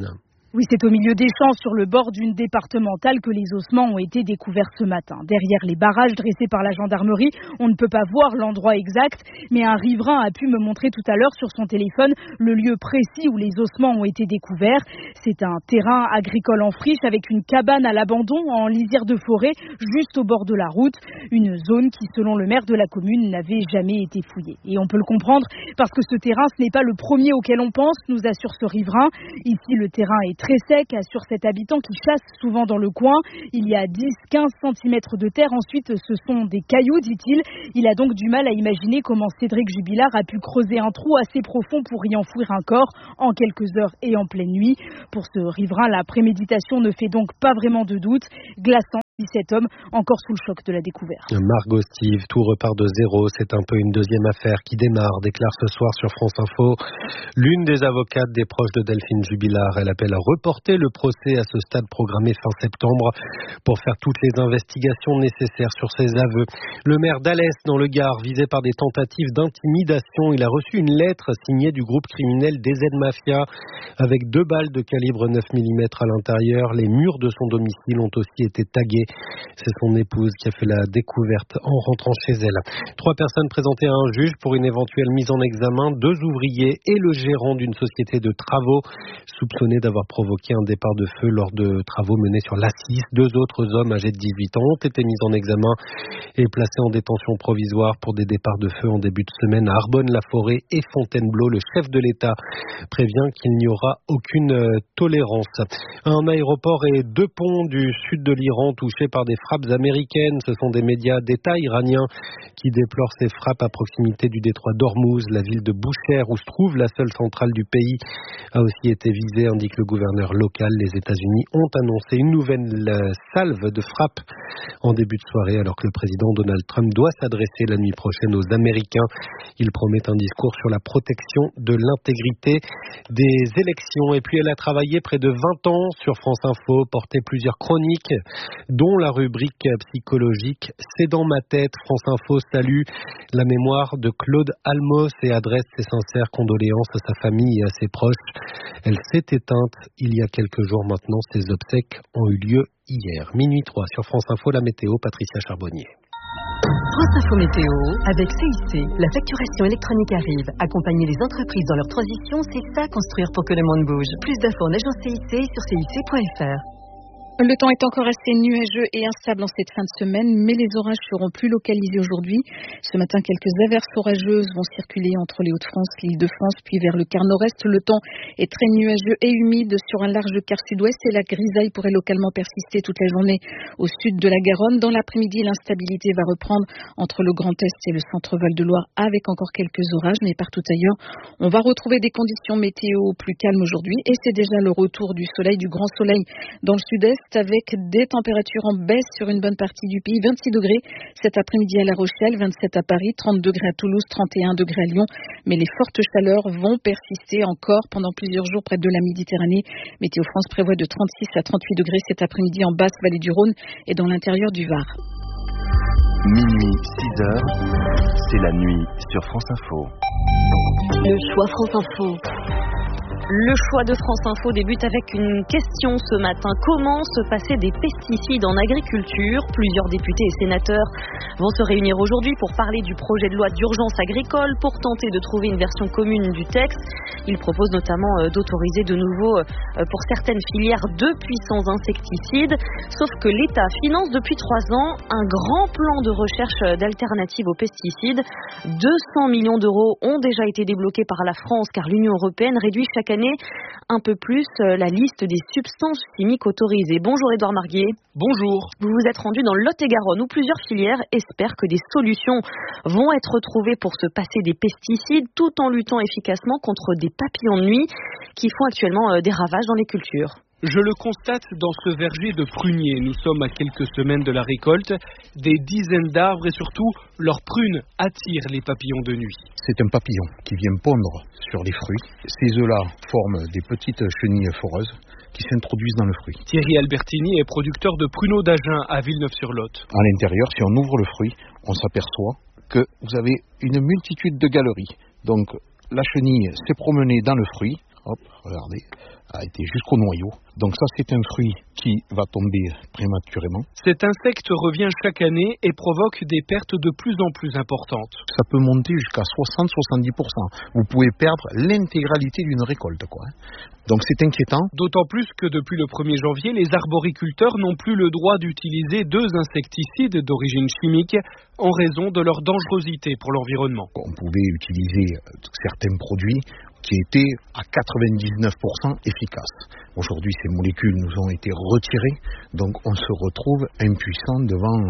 Oui, c'est au milieu des champs, sur le bord d'une départementale, que les ossements ont été découverts ce matin. Derrière les barrages dressés par la gendarmerie, on ne peut pas voir l'endroit exact, mais un riverain a pu me montrer tout à l'heure sur son téléphone le lieu précis où les ossements ont été découverts. C'est un terrain agricole en friche avec une cabane à l'abandon en lisière de forêt, juste au bord de la route. Une zone qui, selon le maire de la commune, n'avait jamais été fouillée. Et on peut le comprendre, parce que ce terrain, ce n'est pas le premier auquel on pense, nous assure ce riverain. Ici, le terrain est très sec, assure cet habitant qui chasse souvent dans le coin. Il y a 10-15 cm de terre. Ensuite, ce sont des cailloux, dit-il. Il a donc du mal à imaginer comment Cédric Jubilard a pu creuser un trou assez profond pour y enfouir un corps en quelques heures et en pleine nuit. Pour ce riverain, la préméditation ne fait donc pas vraiment de doute. Glaçant, 17 hommes encore sous le choc de la découverte. Margot Steve, tout repart de zéro. C'est un peu une deuxième affaire qui démarre, déclare ce soir sur France Info l'une des avocates des proches de Delphine Jubilard. Elle appelle à reporter le procès à ce stade programmé fin septembre pour faire toutes les investigations nécessaires sur ses aveux. Le maire d'Alès dans le Gard, visé par des tentatives d'intimidation, il a reçu une lettre signée du groupe criminel DZ Mafia avec 2 balles de calibre 9 mm à l'intérieur. Les murs de son domicile ont aussi été tagués. C'est son épouse qui a fait la découverte en rentrant chez elle. 3 personnes présentées à un juge pour une éventuelle mise en examen, 2 ouvriers et le gérant d'une société de travaux soupçonnés d'avoir provoqué un départ de feu lors de travaux menés sur l'A6. 2 autres hommes âgés de 18 ans ont été mis en examen et placés en détention provisoire pour des départs de feu en début de semaine à Arbonne-la-Forêt et Fontainebleau. Le chef de l'État prévient qu'il n'y aura aucune tolérance. Un aéroport et 2 ponts du sud de l'Iran touchés par des frappes américaines. Ce sont des médias d'État iraniens qui déplorent ces frappes à proximité du détroit d'Ormuz. La ville de Boucher, où se trouve la seule centrale du pays, a aussi été visée, indique le gouverneur local. Les États-Unis ont annoncé une nouvelle salve de frappes en début de soirée, alors que le président Donald Trump doit s'adresser la nuit prochaine aux Américains. Il promet un discours sur la protection de l'intégrité des élections. Et puis elle a travaillé près de 20 ans sur France Info, porté plusieurs chroniques, dont la rubrique psychologique C'est dans ma tête. France Info salue la mémoire de Claude Almos et adresse ses sincères condoléances à sa famille et à ses proches. Elle s'est éteinte il y a quelques jours maintenant. Ses obsèques ont eu lieu hier. Minuit 3 sur France Info, la météo, Patricia Charbonnier. France Info Météo, avec CIC, la facturation électronique arrive. Accompagner les entreprises dans leur transition, c'est ça construire pour que le monde bouge. Plus d'infos en agence CIC sur cic.fr. Le temps est encore assez nuageux et instable en cette fin de semaine, mais les orages seront plus localisés aujourd'hui. Ce matin, quelques averses orageuses vont circuler entre les Hauts-de-France, l'Île-de-France, puis vers le quart nord-est. Le temps est très nuageux et humide sur un large quart sud-ouest et la grisaille pourrait localement persister toute la journée au sud de la Garonne. Dans l'après-midi, l'instabilité va reprendre entre le Grand Est et le centre Val-de-Loire avec encore quelques orages, mais partout ailleurs, on va retrouver des conditions météo plus calmes aujourd'hui et c'est déjà le retour du soleil, du grand soleil dans le sud-est, avec des températures en baisse sur une bonne partie du pays. 26 degrés cet après-midi à La Rochelle, 27 à Paris, 30 degrés à Toulouse, 31 degrés à Lyon. Mais les fortes chaleurs vont persister encore pendant plusieurs jours près de la Méditerranée. Météo France prévoit de 36 à 38 degrés cet après-midi en basse vallée du Rhône et dans l'intérieur du Var. Minuit, 6 heures, c'est la nuit sur France Info. Le choix France Info. Le choix de France Info débute avec une question ce matin. Comment se passer des pesticides en agriculture? Plusieurs députés et sénateurs vont se réunir aujourd'hui pour parler du projet de loi d'urgence agricole pour tenter de trouver une version commune du texte. Ils proposent notamment d'autoriser de nouveau pour certaines filières 2 puissants insecticides. Sauf que l'État finance depuis 3 ans un grand plan de recherche d'alternatives aux pesticides. 200 millions d'euros ont déjà été débloqués par la France car l'Union européenne réduit chaque année un peu plus la liste des substances chimiques autorisées. Bonjour Édouard Marguier. Bonjour. Vous vous êtes rendu dans le Lot-et-Garonne où plusieurs filières espèrent que des solutions vont être trouvées pour se passer des pesticides tout en luttant efficacement contre des papillons de nuit qui font actuellement des ravages dans les cultures. Je le constate dans ce verger de pruniers. Nous sommes à quelques semaines de la récolte. Des dizaines d'arbres et surtout, leurs prunes attirent les papillons de nuit. C'est un papillon qui vient pondre sur les fruits. Ces œufs-là forment des petites chenilles foreuses qui s'introduisent dans le fruit. Thierry Albertini est producteur de pruneaux d'Agen à Villeneuve-sur-Lot. À l'intérieur, si on ouvre le fruit, on s'aperçoit que vous avez une multitude de galeries. Donc, la chenille s'est promenée dans le fruit, hop, regardez, a été jusqu'au noyau. Donc ça, c'est un fruit qui va tomber prématurément. Cet insecte revient chaque année et provoque des pertes de plus en plus importantes. Ça peut monter jusqu'à 60-70%. Vous pouvez perdre l'intégralité d'une récolte, quoi. Donc c'est inquiétant. D'autant plus que depuis le 1er janvier, les arboriculteurs n'ont plus le droit d'utiliser 2 insecticides d'origine chimique en raison de leur dangerosité pour l'environnement. On pouvait utiliser certains produits qui étaient à 99% efficaces. Aujourd'hui, ces molécules nous ont été retirées, donc on se retrouve impuissant devant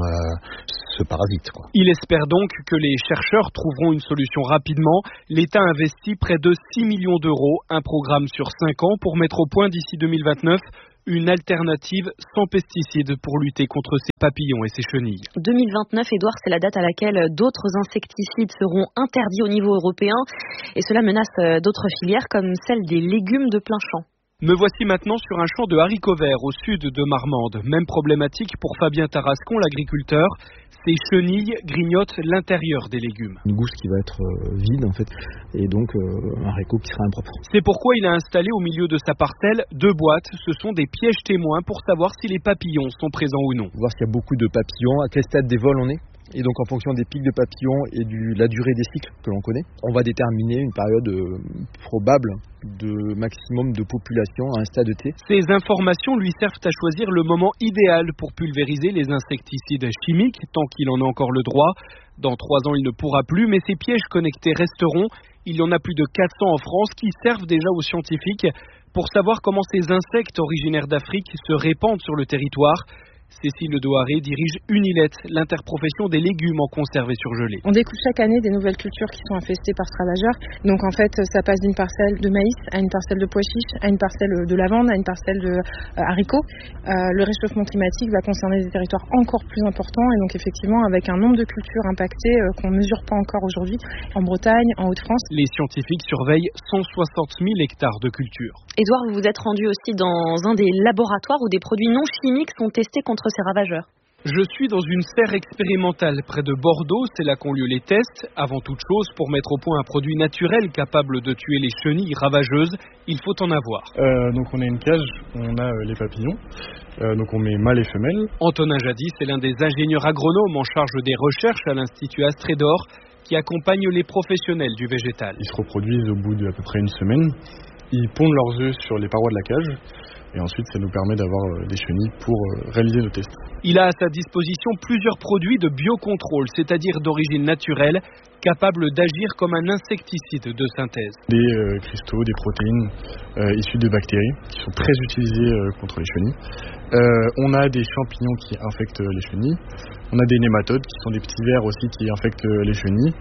ce parasite, quoi. Il espère donc que les chercheurs trouveront une solution rapidement. L'État investit près de 6 millions d'euros, un programme sur 5 ans pour mettre au point d'ici 2029 une alternative sans pesticides pour lutter contre ces papillons et ces chenilles. 2029, Édouard, c'est la date à laquelle d'autres insecticides seront interdits au niveau européen et cela menace d'autres filières comme celle des légumes de plein champ. Me voici maintenant sur un champ de haricots verts au sud de Marmande. Même problématique pour Fabien Tarascon, l'agriculteur. Ces chenilles grignotent l'intérieur des légumes. Une gousse qui va être vide en fait, et donc un haricot qui sera impropre. C'est pourquoi il a installé au milieu de sa parcelle 2 boîtes. Ce sont des pièges témoins pour savoir si les papillons sont présents ou non. Voir s'il y a beaucoup de papillons, à quel stade des vols on est. Et donc en fonction des pics de papillons et la durée des cycles que l'on connaît, on va déterminer une période probable de maximum de population à un stade T. Ces informations lui servent à choisir le moment idéal pour pulvériser les insecticides chimiques, tant qu'il en a encore le droit. Dans 3 ans, il ne pourra plus, mais ces pièges connectés resteront. Il y en a plus de 400 en France qui servent déjà aux scientifiques pour savoir comment ces insectes originaires d'Afrique se répandent sur le territoire. Cécile Doharé dirige Unilet, l'interprofession des légumes en conserve et surgelés. On découpe chaque année des nouvelles cultures qui sont infestées par ce ravageur. Donc en fait, ça passe d'une parcelle de maïs à une parcelle de pois chiches, à une parcelle de lavande, à une parcelle de haricots. Le réchauffement climatique va concerner des territoires encore plus importants et donc effectivement avec un nombre de cultures impactées qu'on ne mesure pas encore aujourd'hui en Bretagne, en Hauts-de-France. Les scientifiques surveillent 160 000 hectares de culture. Édouard, vous vous êtes rendu aussi dans un des laboratoires où des produits non chimiques sont testés contre ces ravageurs. Je suis dans une serre expérimentale près de Bordeaux, c'est là qu'ont lieu les tests. Avant toute chose, pour mettre au point un produit naturel capable de tuer les chenilles ravageuses, il faut en avoir. Donc on a une cage, on a les papillons, donc on met mâle et femelle. Antonin Jadis est l'un des ingénieurs agronomes en charge des recherches à l'Institut Astrédor qui accompagne les professionnels du végétal. Ils se reproduisent au bout d'à peu près une semaine. Ils pondent leurs œufs sur les parois de la cage. Et ensuite, ça nous permet d'avoir des chenilles pour réaliser nos tests. Il a à sa disposition plusieurs produits de biocontrôle, c'est-à-dire d'origine naturelle, capables d'agir comme un insecticide de synthèse. Des cristaux, des protéines issues de bactéries qui sont très utilisées contre les chenilles. On a des champignons qui infectent les chenilles. On a des nématodes qui sont des petits vers aussi qui infectent les chenilles.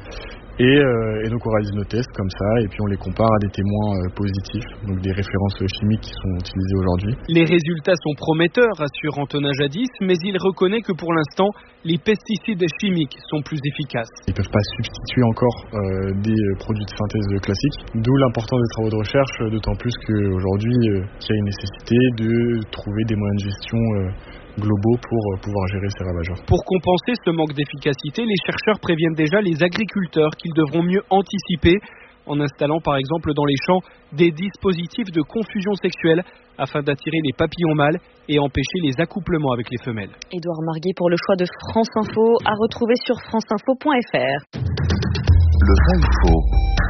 Et donc on réalise nos tests comme ça et puis on les compare à des témoins positifs, donc des références chimiques qui sont utilisées aujourd'hui. Les résultats sont prometteurs, assure Antonin Jadis, mais il reconnaît que pour l'instant, les pesticides chimiques sont plus efficaces. Ils ne peuvent pas substituer encore des produits de synthèse classiques, d'où l'importance des travaux de recherche, d'autant plus qu'aujourd'hui, il y a une nécessité de trouver des moyens de gestion globaux pour pouvoir gérer ces ravageurs. Pour compenser ce manque d'efficacité, les chercheurs préviennent déjà les agriculteurs qu'ils devront mieux anticiper en installant par exemple dans les champs des dispositifs de confusion sexuelle afin d'attirer les papillons mâles et empêcher les accouplements avec les femelles. Édouard Marguet pour le choix de France Info, à retrouver sur franceinfo.fr. Le vrai ou faux?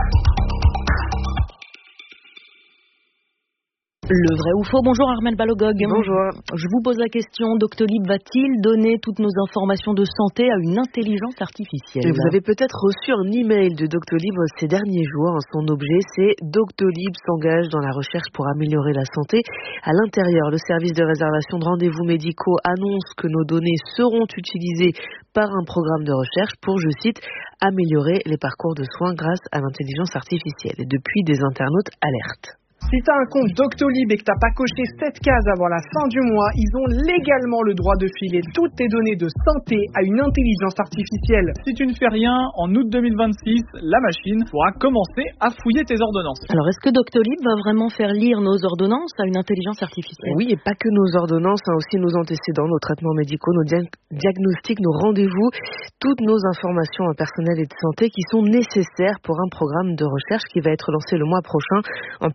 Le vrai ou faux? Bonjour Armelle Balogog. Bonjour. Je vous pose la question, Doctolib va-t-il donner toutes nos informations de santé à une intelligence artificielle? Et vous avez peut-être reçu un email de Doctolib ces derniers jours. Son objet, c'est Doctolib s'engage dans la recherche pour améliorer la santé. À l'intérieur, le service de réservation de rendez-vous médicaux annonce que nos données seront utilisées par un programme de recherche pour, je cite, améliorer les parcours de soins grâce à l'intelligence artificielle. Et depuis, des internautes alertent. Si tu as un compte Doctolib et que tu n'as pas coché cette case avant la fin du mois, ils ont légalement le droit de filer toutes tes données de santé à une intelligence artificielle. Si tu ne fais rien, en août 2026, la machine pourra commencer à fouiller tes ordonnances. Alors, est-ce que Doctolib va vraiment faire lire nos ordonnances à une intelligence artificielle? Oui, et pas que nos ordonnances, aussi nos antécédents, nos traitements médicaux, nos diagnostics, nos rendez-vous, toutes nos informations personnelles et de santé qui sont nécessaires pour un programme de recherche qui va être lancé le mois prochain en partenariat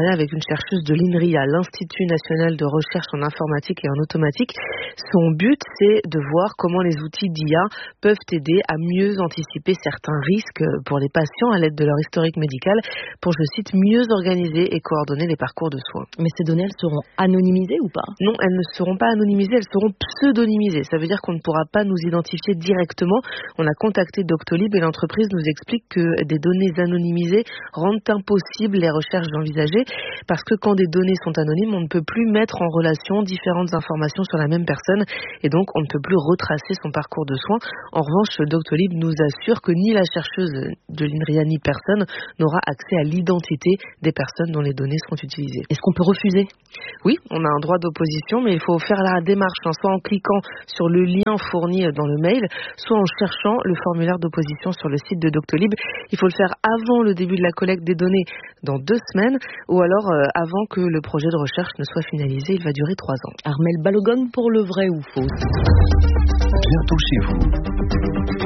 partenariat avec une chercheuse de l'INRIA, l'Institut national de recherche en informatique et en automatique. Son but, c'est de voir comment les outils d'IA peuvent aider à mieux anticiper certains risques pour les patients à l'aide de leur historique médical pour, je cite, mieux organiser et coordonner les parcours de soins. Mais ces données, elles seront anonymisées ou pas? Non, elles ne seront pas anonymisées, elles seront pseudonymisées. Ça veut dire qu'on ne pourra pas nous identifier directement. On a contacté Doctolib et l'entreprise nous explique que des données anonymisées rendent impossible les recherches envisagées parce que quand des données sont anonymes, on ne peut plus mettre en relation différentes informations sur la même personne et donc on ne peut plus retracer son parcours de soins. En revanche, Doctolib nous assure que ni la chercheuse de l'INRIA ni personne n'aura accès à l'identité des personnes dont les données seront utilisées. Est-ce qu'on peut refuser? Oui, on a un droit d'opposition, mais il faut faire la démarche, soit en cliquant sur le lien fourni dans le mail, soit en cherchant le formulaire d'opposition sur le site de Doctolib. Il faut le faire avant le début de la collecte des données dans 2 semaines ou alors avant que le projet de recherche ne soit finalisé. Il va durer 3 ans. Armelle Balogun pour le vrai ou faux? Bientôt chez vous.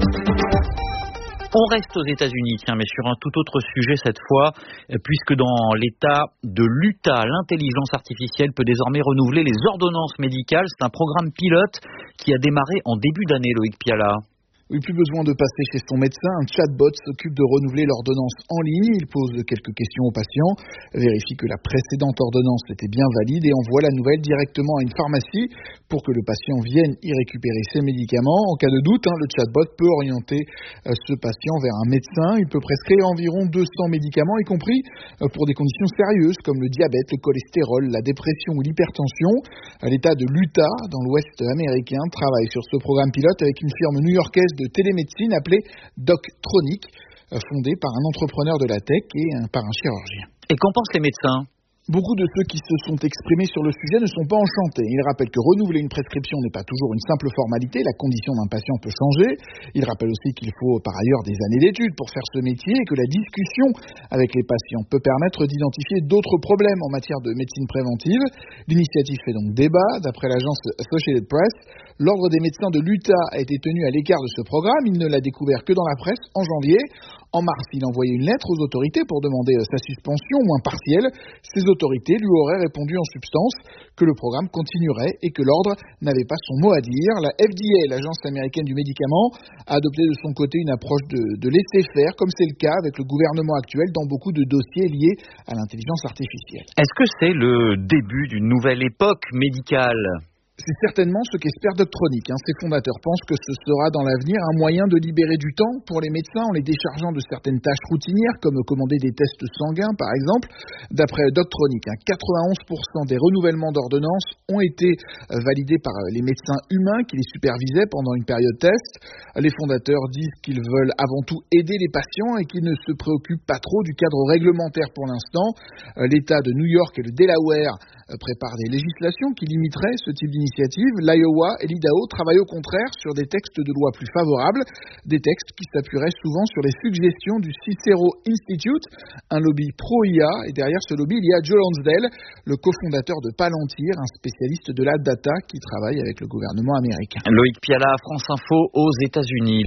On reste aux États-Unis, mais sur un tout autre sujet cette fois, puisque dans l'État de l'Utah, l'intelligence artificielle peut désormais renouveler les ordonnances médicales. C'est un programme pilote qui a démarré en début d'année, Loïc Piala. Oui, plus besoin de passer chez son médecin. Un chatbot s'occupe de renouveler l'ordonnance en ligne. Il pose quelques questions aux patients, vérifie que la précédente ordonnance était bien valide et envoie la nouvelle directement à une pharmacie pour que le patient vienne y récupérer ses médicaments. En cas de doute, le chatbot peut orienter ce patient vers un médecin. Il peut prescrire environ 200 médicaments, y compris pour des conditions sérieuses comme le diabète, le cholestérol, la dépression ou l'hypertension. L'État de l'Utah, dans l'Ouest américain, travaille sur ce programme pilote avec une firme new-yorkaise de télémédecine appelée Doctronic, fondée par un entrepreneur de la tech et par un chirurgien. Et qu'en pensent les médecins ? Beaucoup de ceux qui se sont exprimés sur le sujet ne sont pas enchantés. Ils rappellent que renouveler une prescription n'est pas toujours une simple formalité, la condition d'un patient peut changer. Ils rappellent aussi qu'il faut par ailleurs des années d'études pour faire ce métier et que la discussion avec les patients peut permettre d'identifier d'autres problèmes en matière de médecine préventive. L'initiative fait donc débat. D'après l'agence Associated Press, l'ordre des médecins de l'Utah a été tenu à l'écart de ce programme. Il ne l'a découvert que dans la presse en janvier. En mars, il envoyait une lettre aux autorités pour demander sa suspension, au moins partielle. Ces autorités lui auraient répondu en substance que le programme continuerait et que l'ordre n'avait pas son mot à dire. La FDA, l'agence américaine du médicament, a adopté de son côté une approche de laisser-faire, comme c'est le cas avec le gouvernement actuel dans beaucoup de dossiers liés à l'intelligence artificielle. Est-ce que c'est le début d'une nouvelle époque médicale ? C'est certainement ce qu'espère Doctronic. Ses fondateurs pensent que ce sera dans l'avenir un moyen de libérer du temps pour les médecins en les déchargeant de certaines tâches routinières comme commander des tests sanguins par exemple. D'après Doctronic, 91% des renouvellements d'ordonnances ont été validés par les médecins humains qui les supervisaient pendant une période test. Les fondateurs disent qu'ils veulent avant tout aider les patients et qu'ils ne se préoccupent pas trop du cadre réglementaire pour l'instant. L'État de New York et le Delaware préparent des législations qui limiteraient ce type d'initiative. L'Iowa et l'Idaho travaillent au contraire sur des textes de loi plus favorables, des textes qui s'appuieraient souvent sur les suggestions du Cicero Institute, un lobby pro-IA, et derrière ce lobby, il y a Joe Lonsdale, le cofondateur de Palantir, un spécialiste de la data qui travaille avec le gouvernement américain. Loïc Piala, France Info aux États-Unis.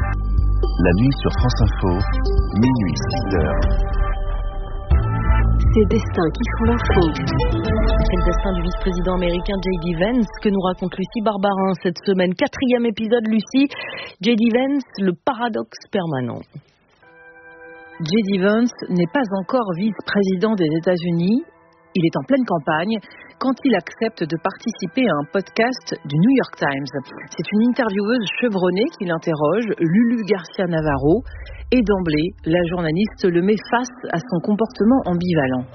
La nuit sur France Info, minuit 6h. Ces destins qui font l'info. C'est le destin du vice-président américain J.D. Vance que nous raconte Lucie Barbarin cette semaine. 4e épisode, Lucie. J.D. Vance, le paradoxe permanent. J.D. Vance n'est pas encore vice-président des États-Unis. Il est en pleine campagne quand il accepte de participer à un podcast du New York Times. C'est une intervieweuse chevronnée qui l'interroge, Lulu Garcia-Navarro, et d'emblée, la journaliste le met face à son comportement ambivalent.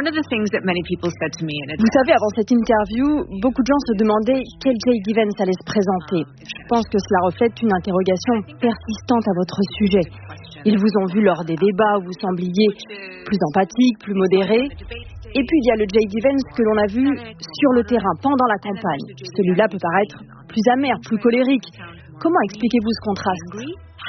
Vous savez, avant cette interview, beaucoup de gens se demandaient quel J.D. Vance allait se présenter. Je pense que cela reflète une interrogation persistante à votre sujet. Ils vous ont vu lors des débats où vous sembliez plus empathique, plus modéré. Et puis il y a le J.D. Vance que l'on a vu sur le terrain, pendant la campagne. Celui-là peut paraître plus amer, plus colérique. Comment expliquez-vous ce contraste ?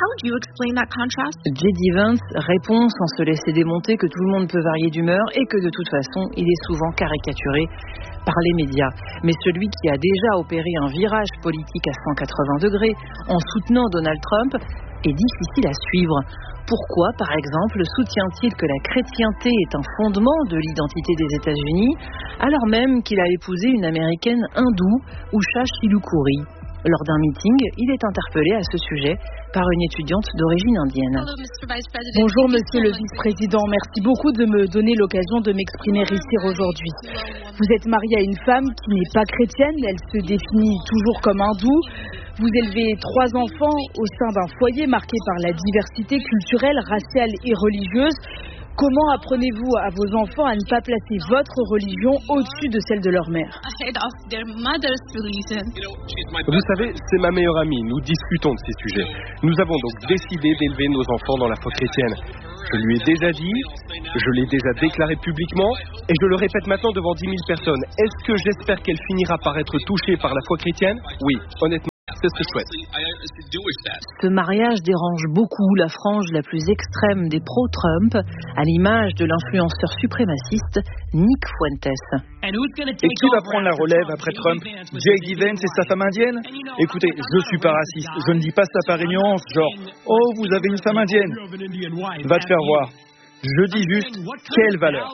J.D. Vance répond sans se laisser démonter que tout le monde peut varier d'humeur et que de toute façon, il est souvent caricaturé par les médias. Mais celui qui a déjà opéré un virage politique à 180 degrés en soutenant Donald Trump est difficile à suivre. Pourquoi, par exemple, soutient-il que la chrétienté est un fondement de l'identité des États-Unis, alors même qu'il a épousé une américaine hindoue, Usha Shilukuri? Lors d'un meeting, il est interpellé à ce sujet par une étudiante d'origine indienne. Bonjour Monsieur le Vice-président, merci beaucoup de me donner l'occasion de m'exprimer ici aujourd'hui. Vous êtes marié à une femme qui n'est pas chrétienne, elle se définit toujours comme hindoue. Vous élevez 3 enfants au sein d'un foyer marqué par la diversité culturelle, raciale et religieuse. Comment apprenez-vous à vos enfants à ne pas placer votre religion au-dessus de celle de leur mère? Vous savez, c'est ma meilleure amie, nous discutons de ces sujets. Nous avons donc décidé d'élever nos enfants dans la foi chrétienne. Je lui ai déjà dit, je l'ai déjà déclaré publiquement, et je le répète maintenant devant 10 000 personnes. Est-ce que j'espère qu'elle finira par être touchée par la foi chrétienne? Oui, honnêtement. C'est ce que je souhaite. Ce mariage dérange beaucoup la frange la plus extrême des pro-Trump, à l'image de l'influenceur suprémaciste Nick Fuentes. Et qui va prendre la relève après Trump? J.D. Vance et sa femme indienne? Écoutez, je suis pas raciste, je ne dis pas ça par ignorance, genre « Oh, vous avez une femme indienne ». Va te faire voir. Je dis juste, quelle valeur?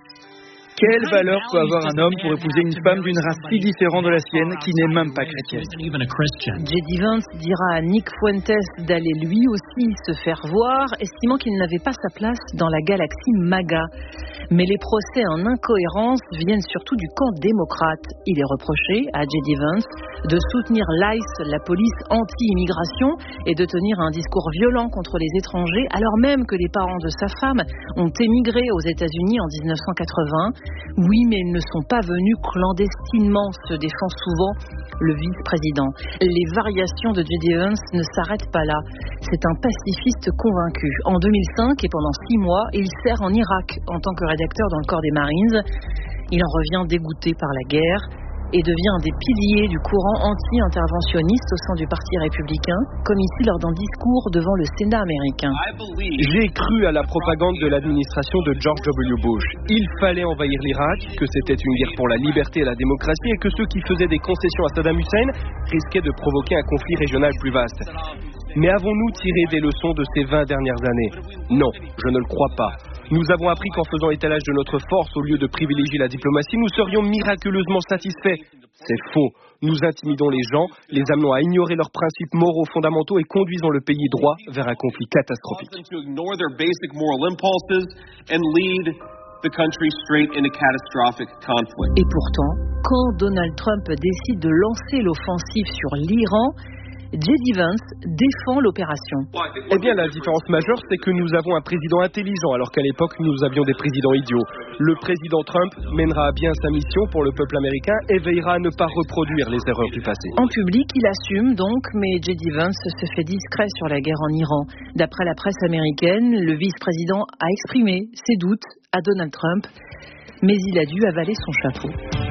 Quelle valeur peut avoir un homme pour épouser une femme d'une race si différente de la sienne qui n'est même pas chrétienne? J.D. Vance dira à Nick Fuentes d'aller lui aussi se faire voir, estimant qu'il n'avait pas sa place dans la galaxie MAGA. Mais les procès en incohérence viennent surtout du camp démocrate. Il est reproché à J.D. Vance de soutenir l'ICE, la police anti-immigration, et de tenir un discours violent contre les étrangers, alors même que les parents de sa femme ont émigré aux États-Unis en 1980. Oui, mais ils ne sont pas venus clandestinement, se défend souvent le vice-président. Les variations de J.D. Vance ne s'arrêtent pas là. C'est un pacifiste convaincu. En 2005 et pendant 6 mois, il sert en Irak en tant que rédacteur dans le corps des Marines. Il en revient dégoûté par la guerre et devient un des piliers du courant anti-interventionniste au sein du Parti républicain, comme ici lors d'un discours devant le Sénat américain. J'ai cru à la propagande de l'administration de George W. Bush. Il fallait envahir l'Irak, que c'était une guerre pour la liberté et la démocratie, et que ceux qui faisaient des concessions à Saddam Hussein risquaient de provoquer un conflit régional plus vaste. Mais avons-nous tiré des leçons de ces 20 dernières années? Non, je ne le crois pas. Nous avons appris qu'en faisant étalage de notre force au lieu de privilégier la diplomatie, nous serions miraculeusement satisfaits. C'est faux. Nous intimidons les gens, les amenons à ignorer leurs principes moraux fondamentaux et conduisons le pays droit vers un conflit catastrophique. Et pourtant, quand Donald Trump décide de lancer l'offensive sur l'Iran, J.D. Vance défend l'opération. Eh bien, la différence majeure, c'est que nous avons un président intelligent, alors qu'à l'époque, nous avions des présidents idiots. Le président Trump mènera à bien sa mission pour le peuple américain et veillera à ne pas reproduire les erreurs du passé. En public, il assume donc, mais J.D. Vance se fait discret sur la guerre en Iran. D'après la presse américaine, le vice-président a exprimé ses doutes à Donald Trump, mais il a dû avaler son chapeau.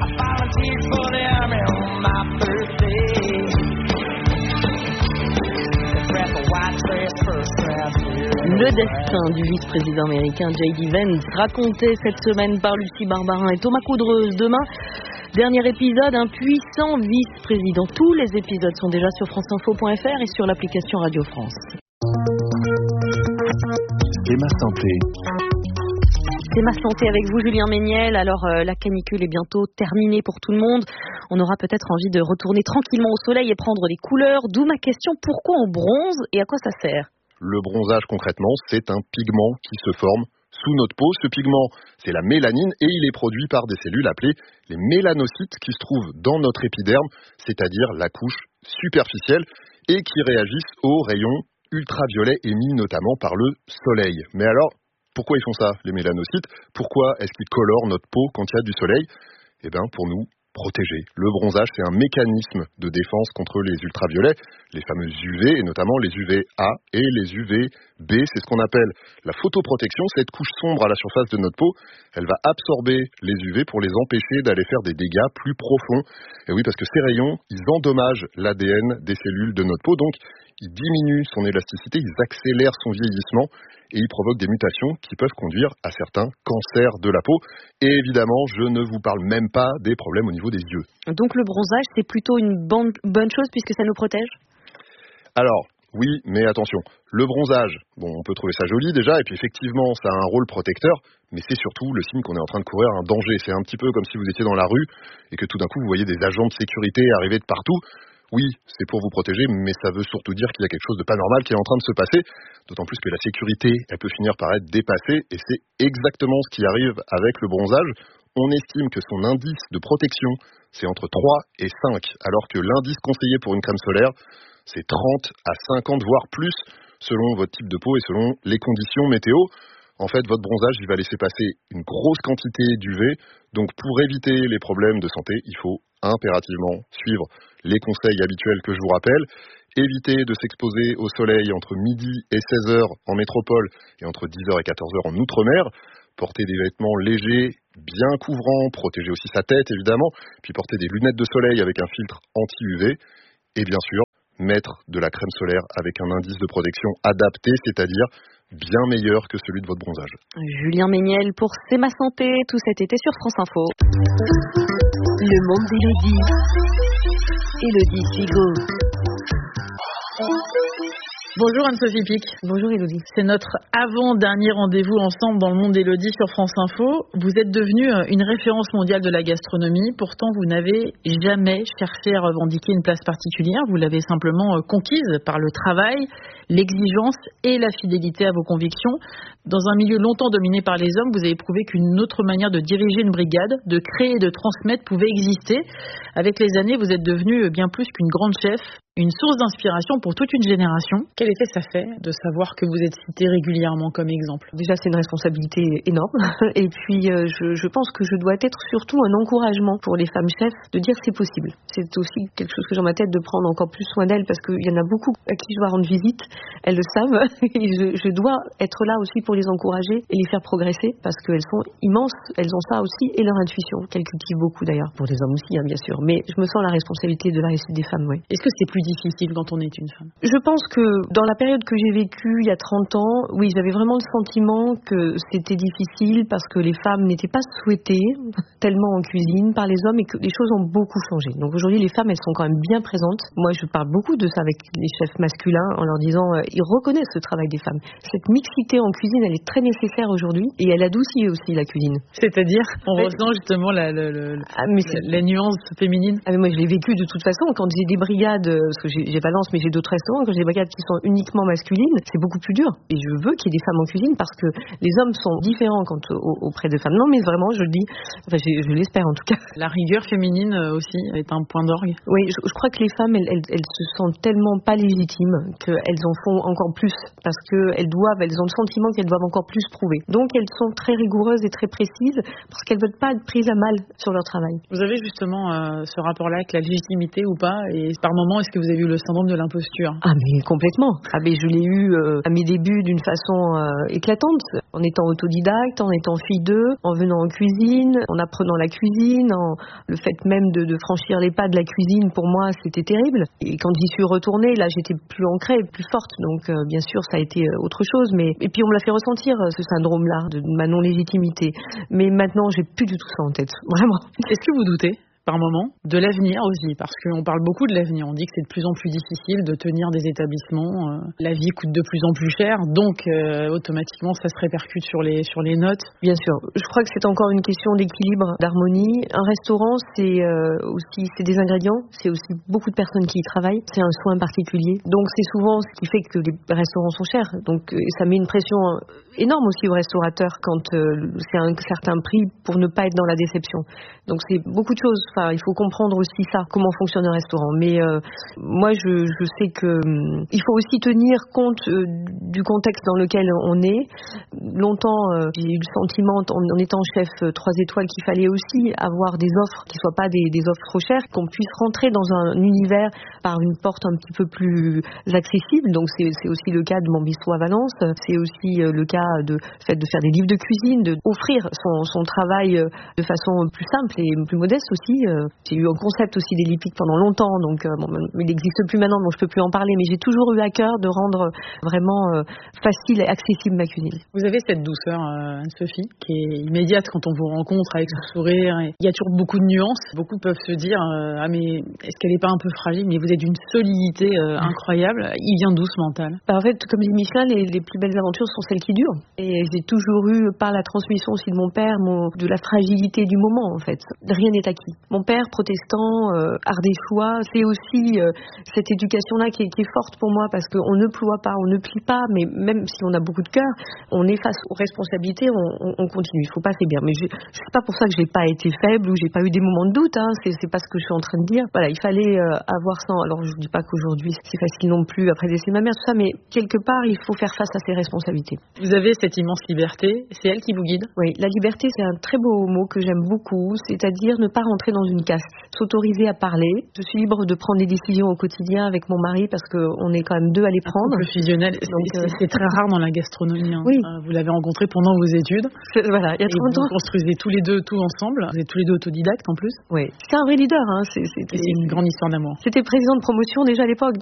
Le destin du vice-président américain J.D. Vance, raconté cette semaine par Lucie Barbarin et Thomas Coudreuse. Demain, dernier épisode, un puissant vice-président. Tous les épisodes sont déjà sur franceinfo.fr et sur l'application Radio France. Emma Santé. C'est ma santé avec vous, Julien Méniel. Alors, la canicule est bientôt terminée pour tout le monde. On aura peut-être envie de retourner tranquillement au soleil et prendre des couleurs. D'où ma question, pourquoi on bronze et à quoi ça sert? Le bronzage, concrètement, c'est un pigment qui se forme sous notre peau. Ce pigment, c'est la mélanine et il est produit par des cellules appelées les mélanocytes qui se trouvent dans notre épiderme, c'est-à-dire la couche superficielle, et qui réagissent aux rayons ultraviolets émis notamment par le soleil. Mais alors, pourquoi ils font ça, les mélanocytes? Pourquoi est-ce qu'ils colorent notre peau quand il y a du soleil? Eh bien, pour nous protéger. Le bronzage, c'est un mécanisme de défense contre les ultraviolets, les fameux UV, et notamment les UVA et les UVB. C'est ce qu'on appelle la photoprotection. Cette couche sombre à la surface de notre peau, elle va absorber les UV pour les empêcher d'aller faire des dégâts plus profonds. Et oui, parce que ces rayons, ils endommagent l'ADN des cellules de notre peau, donc ils diminuent son élasticité, ils accélèrent son vieillissement et ils provoquent des mutations qui peuvent conduire à certains cancers de la peau. Et évidemment, je ne vous parle même pas des problèmes au niveau des yeux. Donc le bronzage, c'est plutôt une bonne chose puisque ça nous protège? Alors, Oui, mais attention, le bronzage, bon, on peut trouver ça joli déjà, et puis effectivement, ça a un rôle protecteur, mais c'est surtout le signe qu'on est en train de courir un danger. C'est un petit peu comme si vous étiez dans la rue et que tout d'un coup, vous voyez des agents de sécurité arriver de partout. Oui, c'est pour vous protéger, mais ça veut surtout dire qu'il y a quelque chose de pas normal qui est en train de se passer, d'autant plus que la sécurité, elle peut finir par être dépassée, et c'est exactement ce qui arrive avec le bronzage. On estime que son indice de protection, c'est entre 3 et 5, alors que l'indice conseillé pour une crème solaire, c'est 30 à 50, voire plus, selon votre type de peau et selon les conditions météo. En fait, votre bronzage, il va laisser passer une grosse quantité d'UV. Donc, pour éviter les problèmes de santé, il faut impérativement suivre les conseils habituels que je vous rappelle. Éviter de s'exposer au soleil entre midi et 16h en métropole et entre 10h et 14h en outre-mer. Porter des vêtements légers, bien couvrants, protéger aussi sa tête, évidemment. Puis porter des lunettes de soleil avec un filtre anti-UV. Et bien sûr, mettre de la crème solaire avec un indice de protection adapté, c'est-à-dire bien meilleur que celui de votre bronzage. Julien Méniel pour C'est ma santé, tout cet été sur France Info. Le monde d'Élodie. Élodie Sigo. Bonjour Anne-Sophie Pic. Bonjour Élodie. C'est notre avant-dernier rendez-vous ensemble dans le monde d'Élodie sur France Info. Vous êtes devenue une référence mondiale de la gastronomie. Pourtant, vous n'avez jamais cherché à revendiquer une place particulière. Vous l'avez simplement conquise par le travail, l'exigence et la fidélité à vos convictions. Dans un milieu longtemps dominé par les hommes, vous avez prouvé qu'une autre manière de diriger une brigade, de créer et de transmettre pouvait exister. Avec les années, vous êtes devenue bien plus qu'une grande chef, une source d'inspiration pour toute une génération. Quel effet ça fait de savoir que vous êtes citée régulièrement comme exemple? Déjà, c'est une responsabilité énorme. Et puis, je pense que je dois être surtout un encouragement pour les femmes chefs de dire c'est possible. C'est aussi quelque chose que j'ai dans ma tête de prendre encore plus soin d'elles parce qu'il y en a beaucoup à qui je dois rendre visite. Elles le savent. Et je dois être là aussi pour les encourager et les faire progresser parce qu'elles sont immenses. Elles ont ça aussi et leur intuition, qu'elles cultivent beaucoup d'ailleurs. Pour les hommes aussi, hein, bien sûr. Mais je me sens la responsabilité de la réussite des femmes, oui. Est-ce que c'est plus difficile quand on est une femme? Je pense que dans la période que j'ai vécue il y a 30 ans, oui, j'avais vraiment le sentiment que c'était difficile parce que les femmes n'étaient pas souhaitées tellement en cuisine par les hommes et que les choses ont beaucoup changé. Donc aujourd'hui, les femmes, elles sont quand même bien présentes. Moi, je parle beaucoup de ça avec les chefs masculins en leur disant ils reconnaissent le travail des femmes. Cette mixité en cuisine, elle est très nécessaire aujourd'hui et elle adoucit aussi la cuisine. C'est-à-dire, on ressent justement la nuance féminine. Mais moi, je l'ai vécu de toute façon. Quand j'ai des brigades, parce que j'ai Valence, mais j'ai d'autres restaurants, quand j'ai des brigades qui sont uniquement masculines, c'est beaucoup plus dur. Et je veux qu'il y ait des femmes en cuisine parce que les hommes sont différents auprès des femmes. Non, mais vraiment, je le dis, enfin, je l'espère en tout cas. La rigueur féminine aussi est un point d'orgue. Oui, je crois que les femmes, elles se sentent tellement pas légitimes qu'elles en font encore plus parce qu'elles ont le sentiment qu'elles doivent encore plus prouver. Donc, elles sont très rigoureuses et très précises parce qu'elles veulent pas être prises à mal sur leur travail. Vous avez justement ce rapport-là avec la légitimité ou pas? Et par moment, est-ce que vous avez eu le syndrome de l'imposture? Ah mais complètement. Ah mais je l'ai eu à mes débuts d'une façon éclatante, en étant autodidacte, en étant fille d'eux, en venant en cuisine, en apprenant la cuisine, le fait même de franchir les pas de la cuisine pour moi c'était terrible. Et quand j'y suis retournée, là j'étais plus ancrée, plus forte, donc bien sûr ça a été autre chose. Et puis on me l'a fait ressentir ce syndrome-là de ma non-légitimité. Mais maintenant j'ai plus du tout ça en tête, vraiment. Est-ce que vous doutez par moment de l'avenir aussi, parce qu'on parle beaucoup de l'avenir, on dit que c'est de plus en plus difficile de tenir des établissements, la vie coûte de plus en plus cher, donc automatiquement ça se répercute sur les notes. Bien sûr, je crois que c'est encore une question d'équilibre, d'harmonie. Un restaurant c'est des ingrédients, c'est aussi beaucoup de personnes qui y travaillent, c'est un soin particulier, donc c'est souvent ce qui fait que les restaurants sont chers, donc ça met une pression énorme aussi aux restaurateurs quand c'est un certain prix pour ne pas être dans la déception. Donc c'est beaucoup de choses. Enfin, il faut comprendre aussi ça, comment fonctionne un restaurant. Mais moi, je sais que il faut aussi tenir compte du contexte dans lequel on est. Longtemps, j'ai eu le sentiment, en étant chef 3 étoiles, qu'il fallait aussi avoir des offres qui soient pas des offres trop chères, qu'on puisse rentrer dans un univers par une porte un petit peu plus accessible. Donc c'est aussi le cas de mon bistrot à Valence. C'est aussi le cas de faire des livres de cuisine, d'offrir son travail de façon plus simple et plus modeste aussi J'ai eu un concept aussi des lipides pendant longtemps, donc il n'existe plus maintenant, donc je peux plus en parler, mais j'ai toujours eu à cœur de rendre vraiment facile et accessible ma cuisine. Vous avez cette douceur, Anne-Sophie, qui est immédiate quand on vous rencontre avec ce sourire. Il y a toujours beaucoup de nuances. Beaucoup peuvent se dire ah mais est-ce qu'elle n'est pas un peu fragile? Mais vous êtes d'une solidité incroyable. Il vient d'où ce mental? En fait, comme dit Michelin, les plus belles aventures sont celles qui durent. Et j'ai toujours eu, par la transmission aussi de mon père, de la fragilité du moment en fait. Rien n'est acquis. Mon père, protestant, ardéchois, c'est aussi cette éducation-là qui est forte pour moi parce qu'on ne ploie pas, on ne plie pas, mais même si on a beaucoup de cœur, on est face aux responsabilités, on continue. Il ne faut pas faiblir. Mais c'est pas pour ça que j'ai pas été faible ou j'ai pas eu des moments de doute. C'est pas ce que je suis en train de dire. Voilà, il fallait avoir ça. Alors je dis pas qu'aujourd'hui c'est facile non plus après décès de ma mère, tout ça, mais quelque part il faut faire face à ses responsabilités. Vous avez cette immense liberté, c'est elle qui vous guide? Oui, la liberté c'est un très beau mot que j'aime beaucoup, c'est-à-dire ne pas rentrer dans une caste, s'autoriser à parler. Je suis libre de prendre des décisions au quotidien avec mon mari parce qu'on est quand même deux à les prendre. Le fusionnel, c'est très rare dans la gastronomie. Oui. Vous l'avez rencontré pendant vos études. Voilà, il y a 30 ans. Vous construisez tous les deux tout ensemble. Vous êtes tous les deux autodidactes en plus. Oui. C'est un vrai leader. C'est une grande histoire d'amour. C'était président de promotion déjà à l'époque,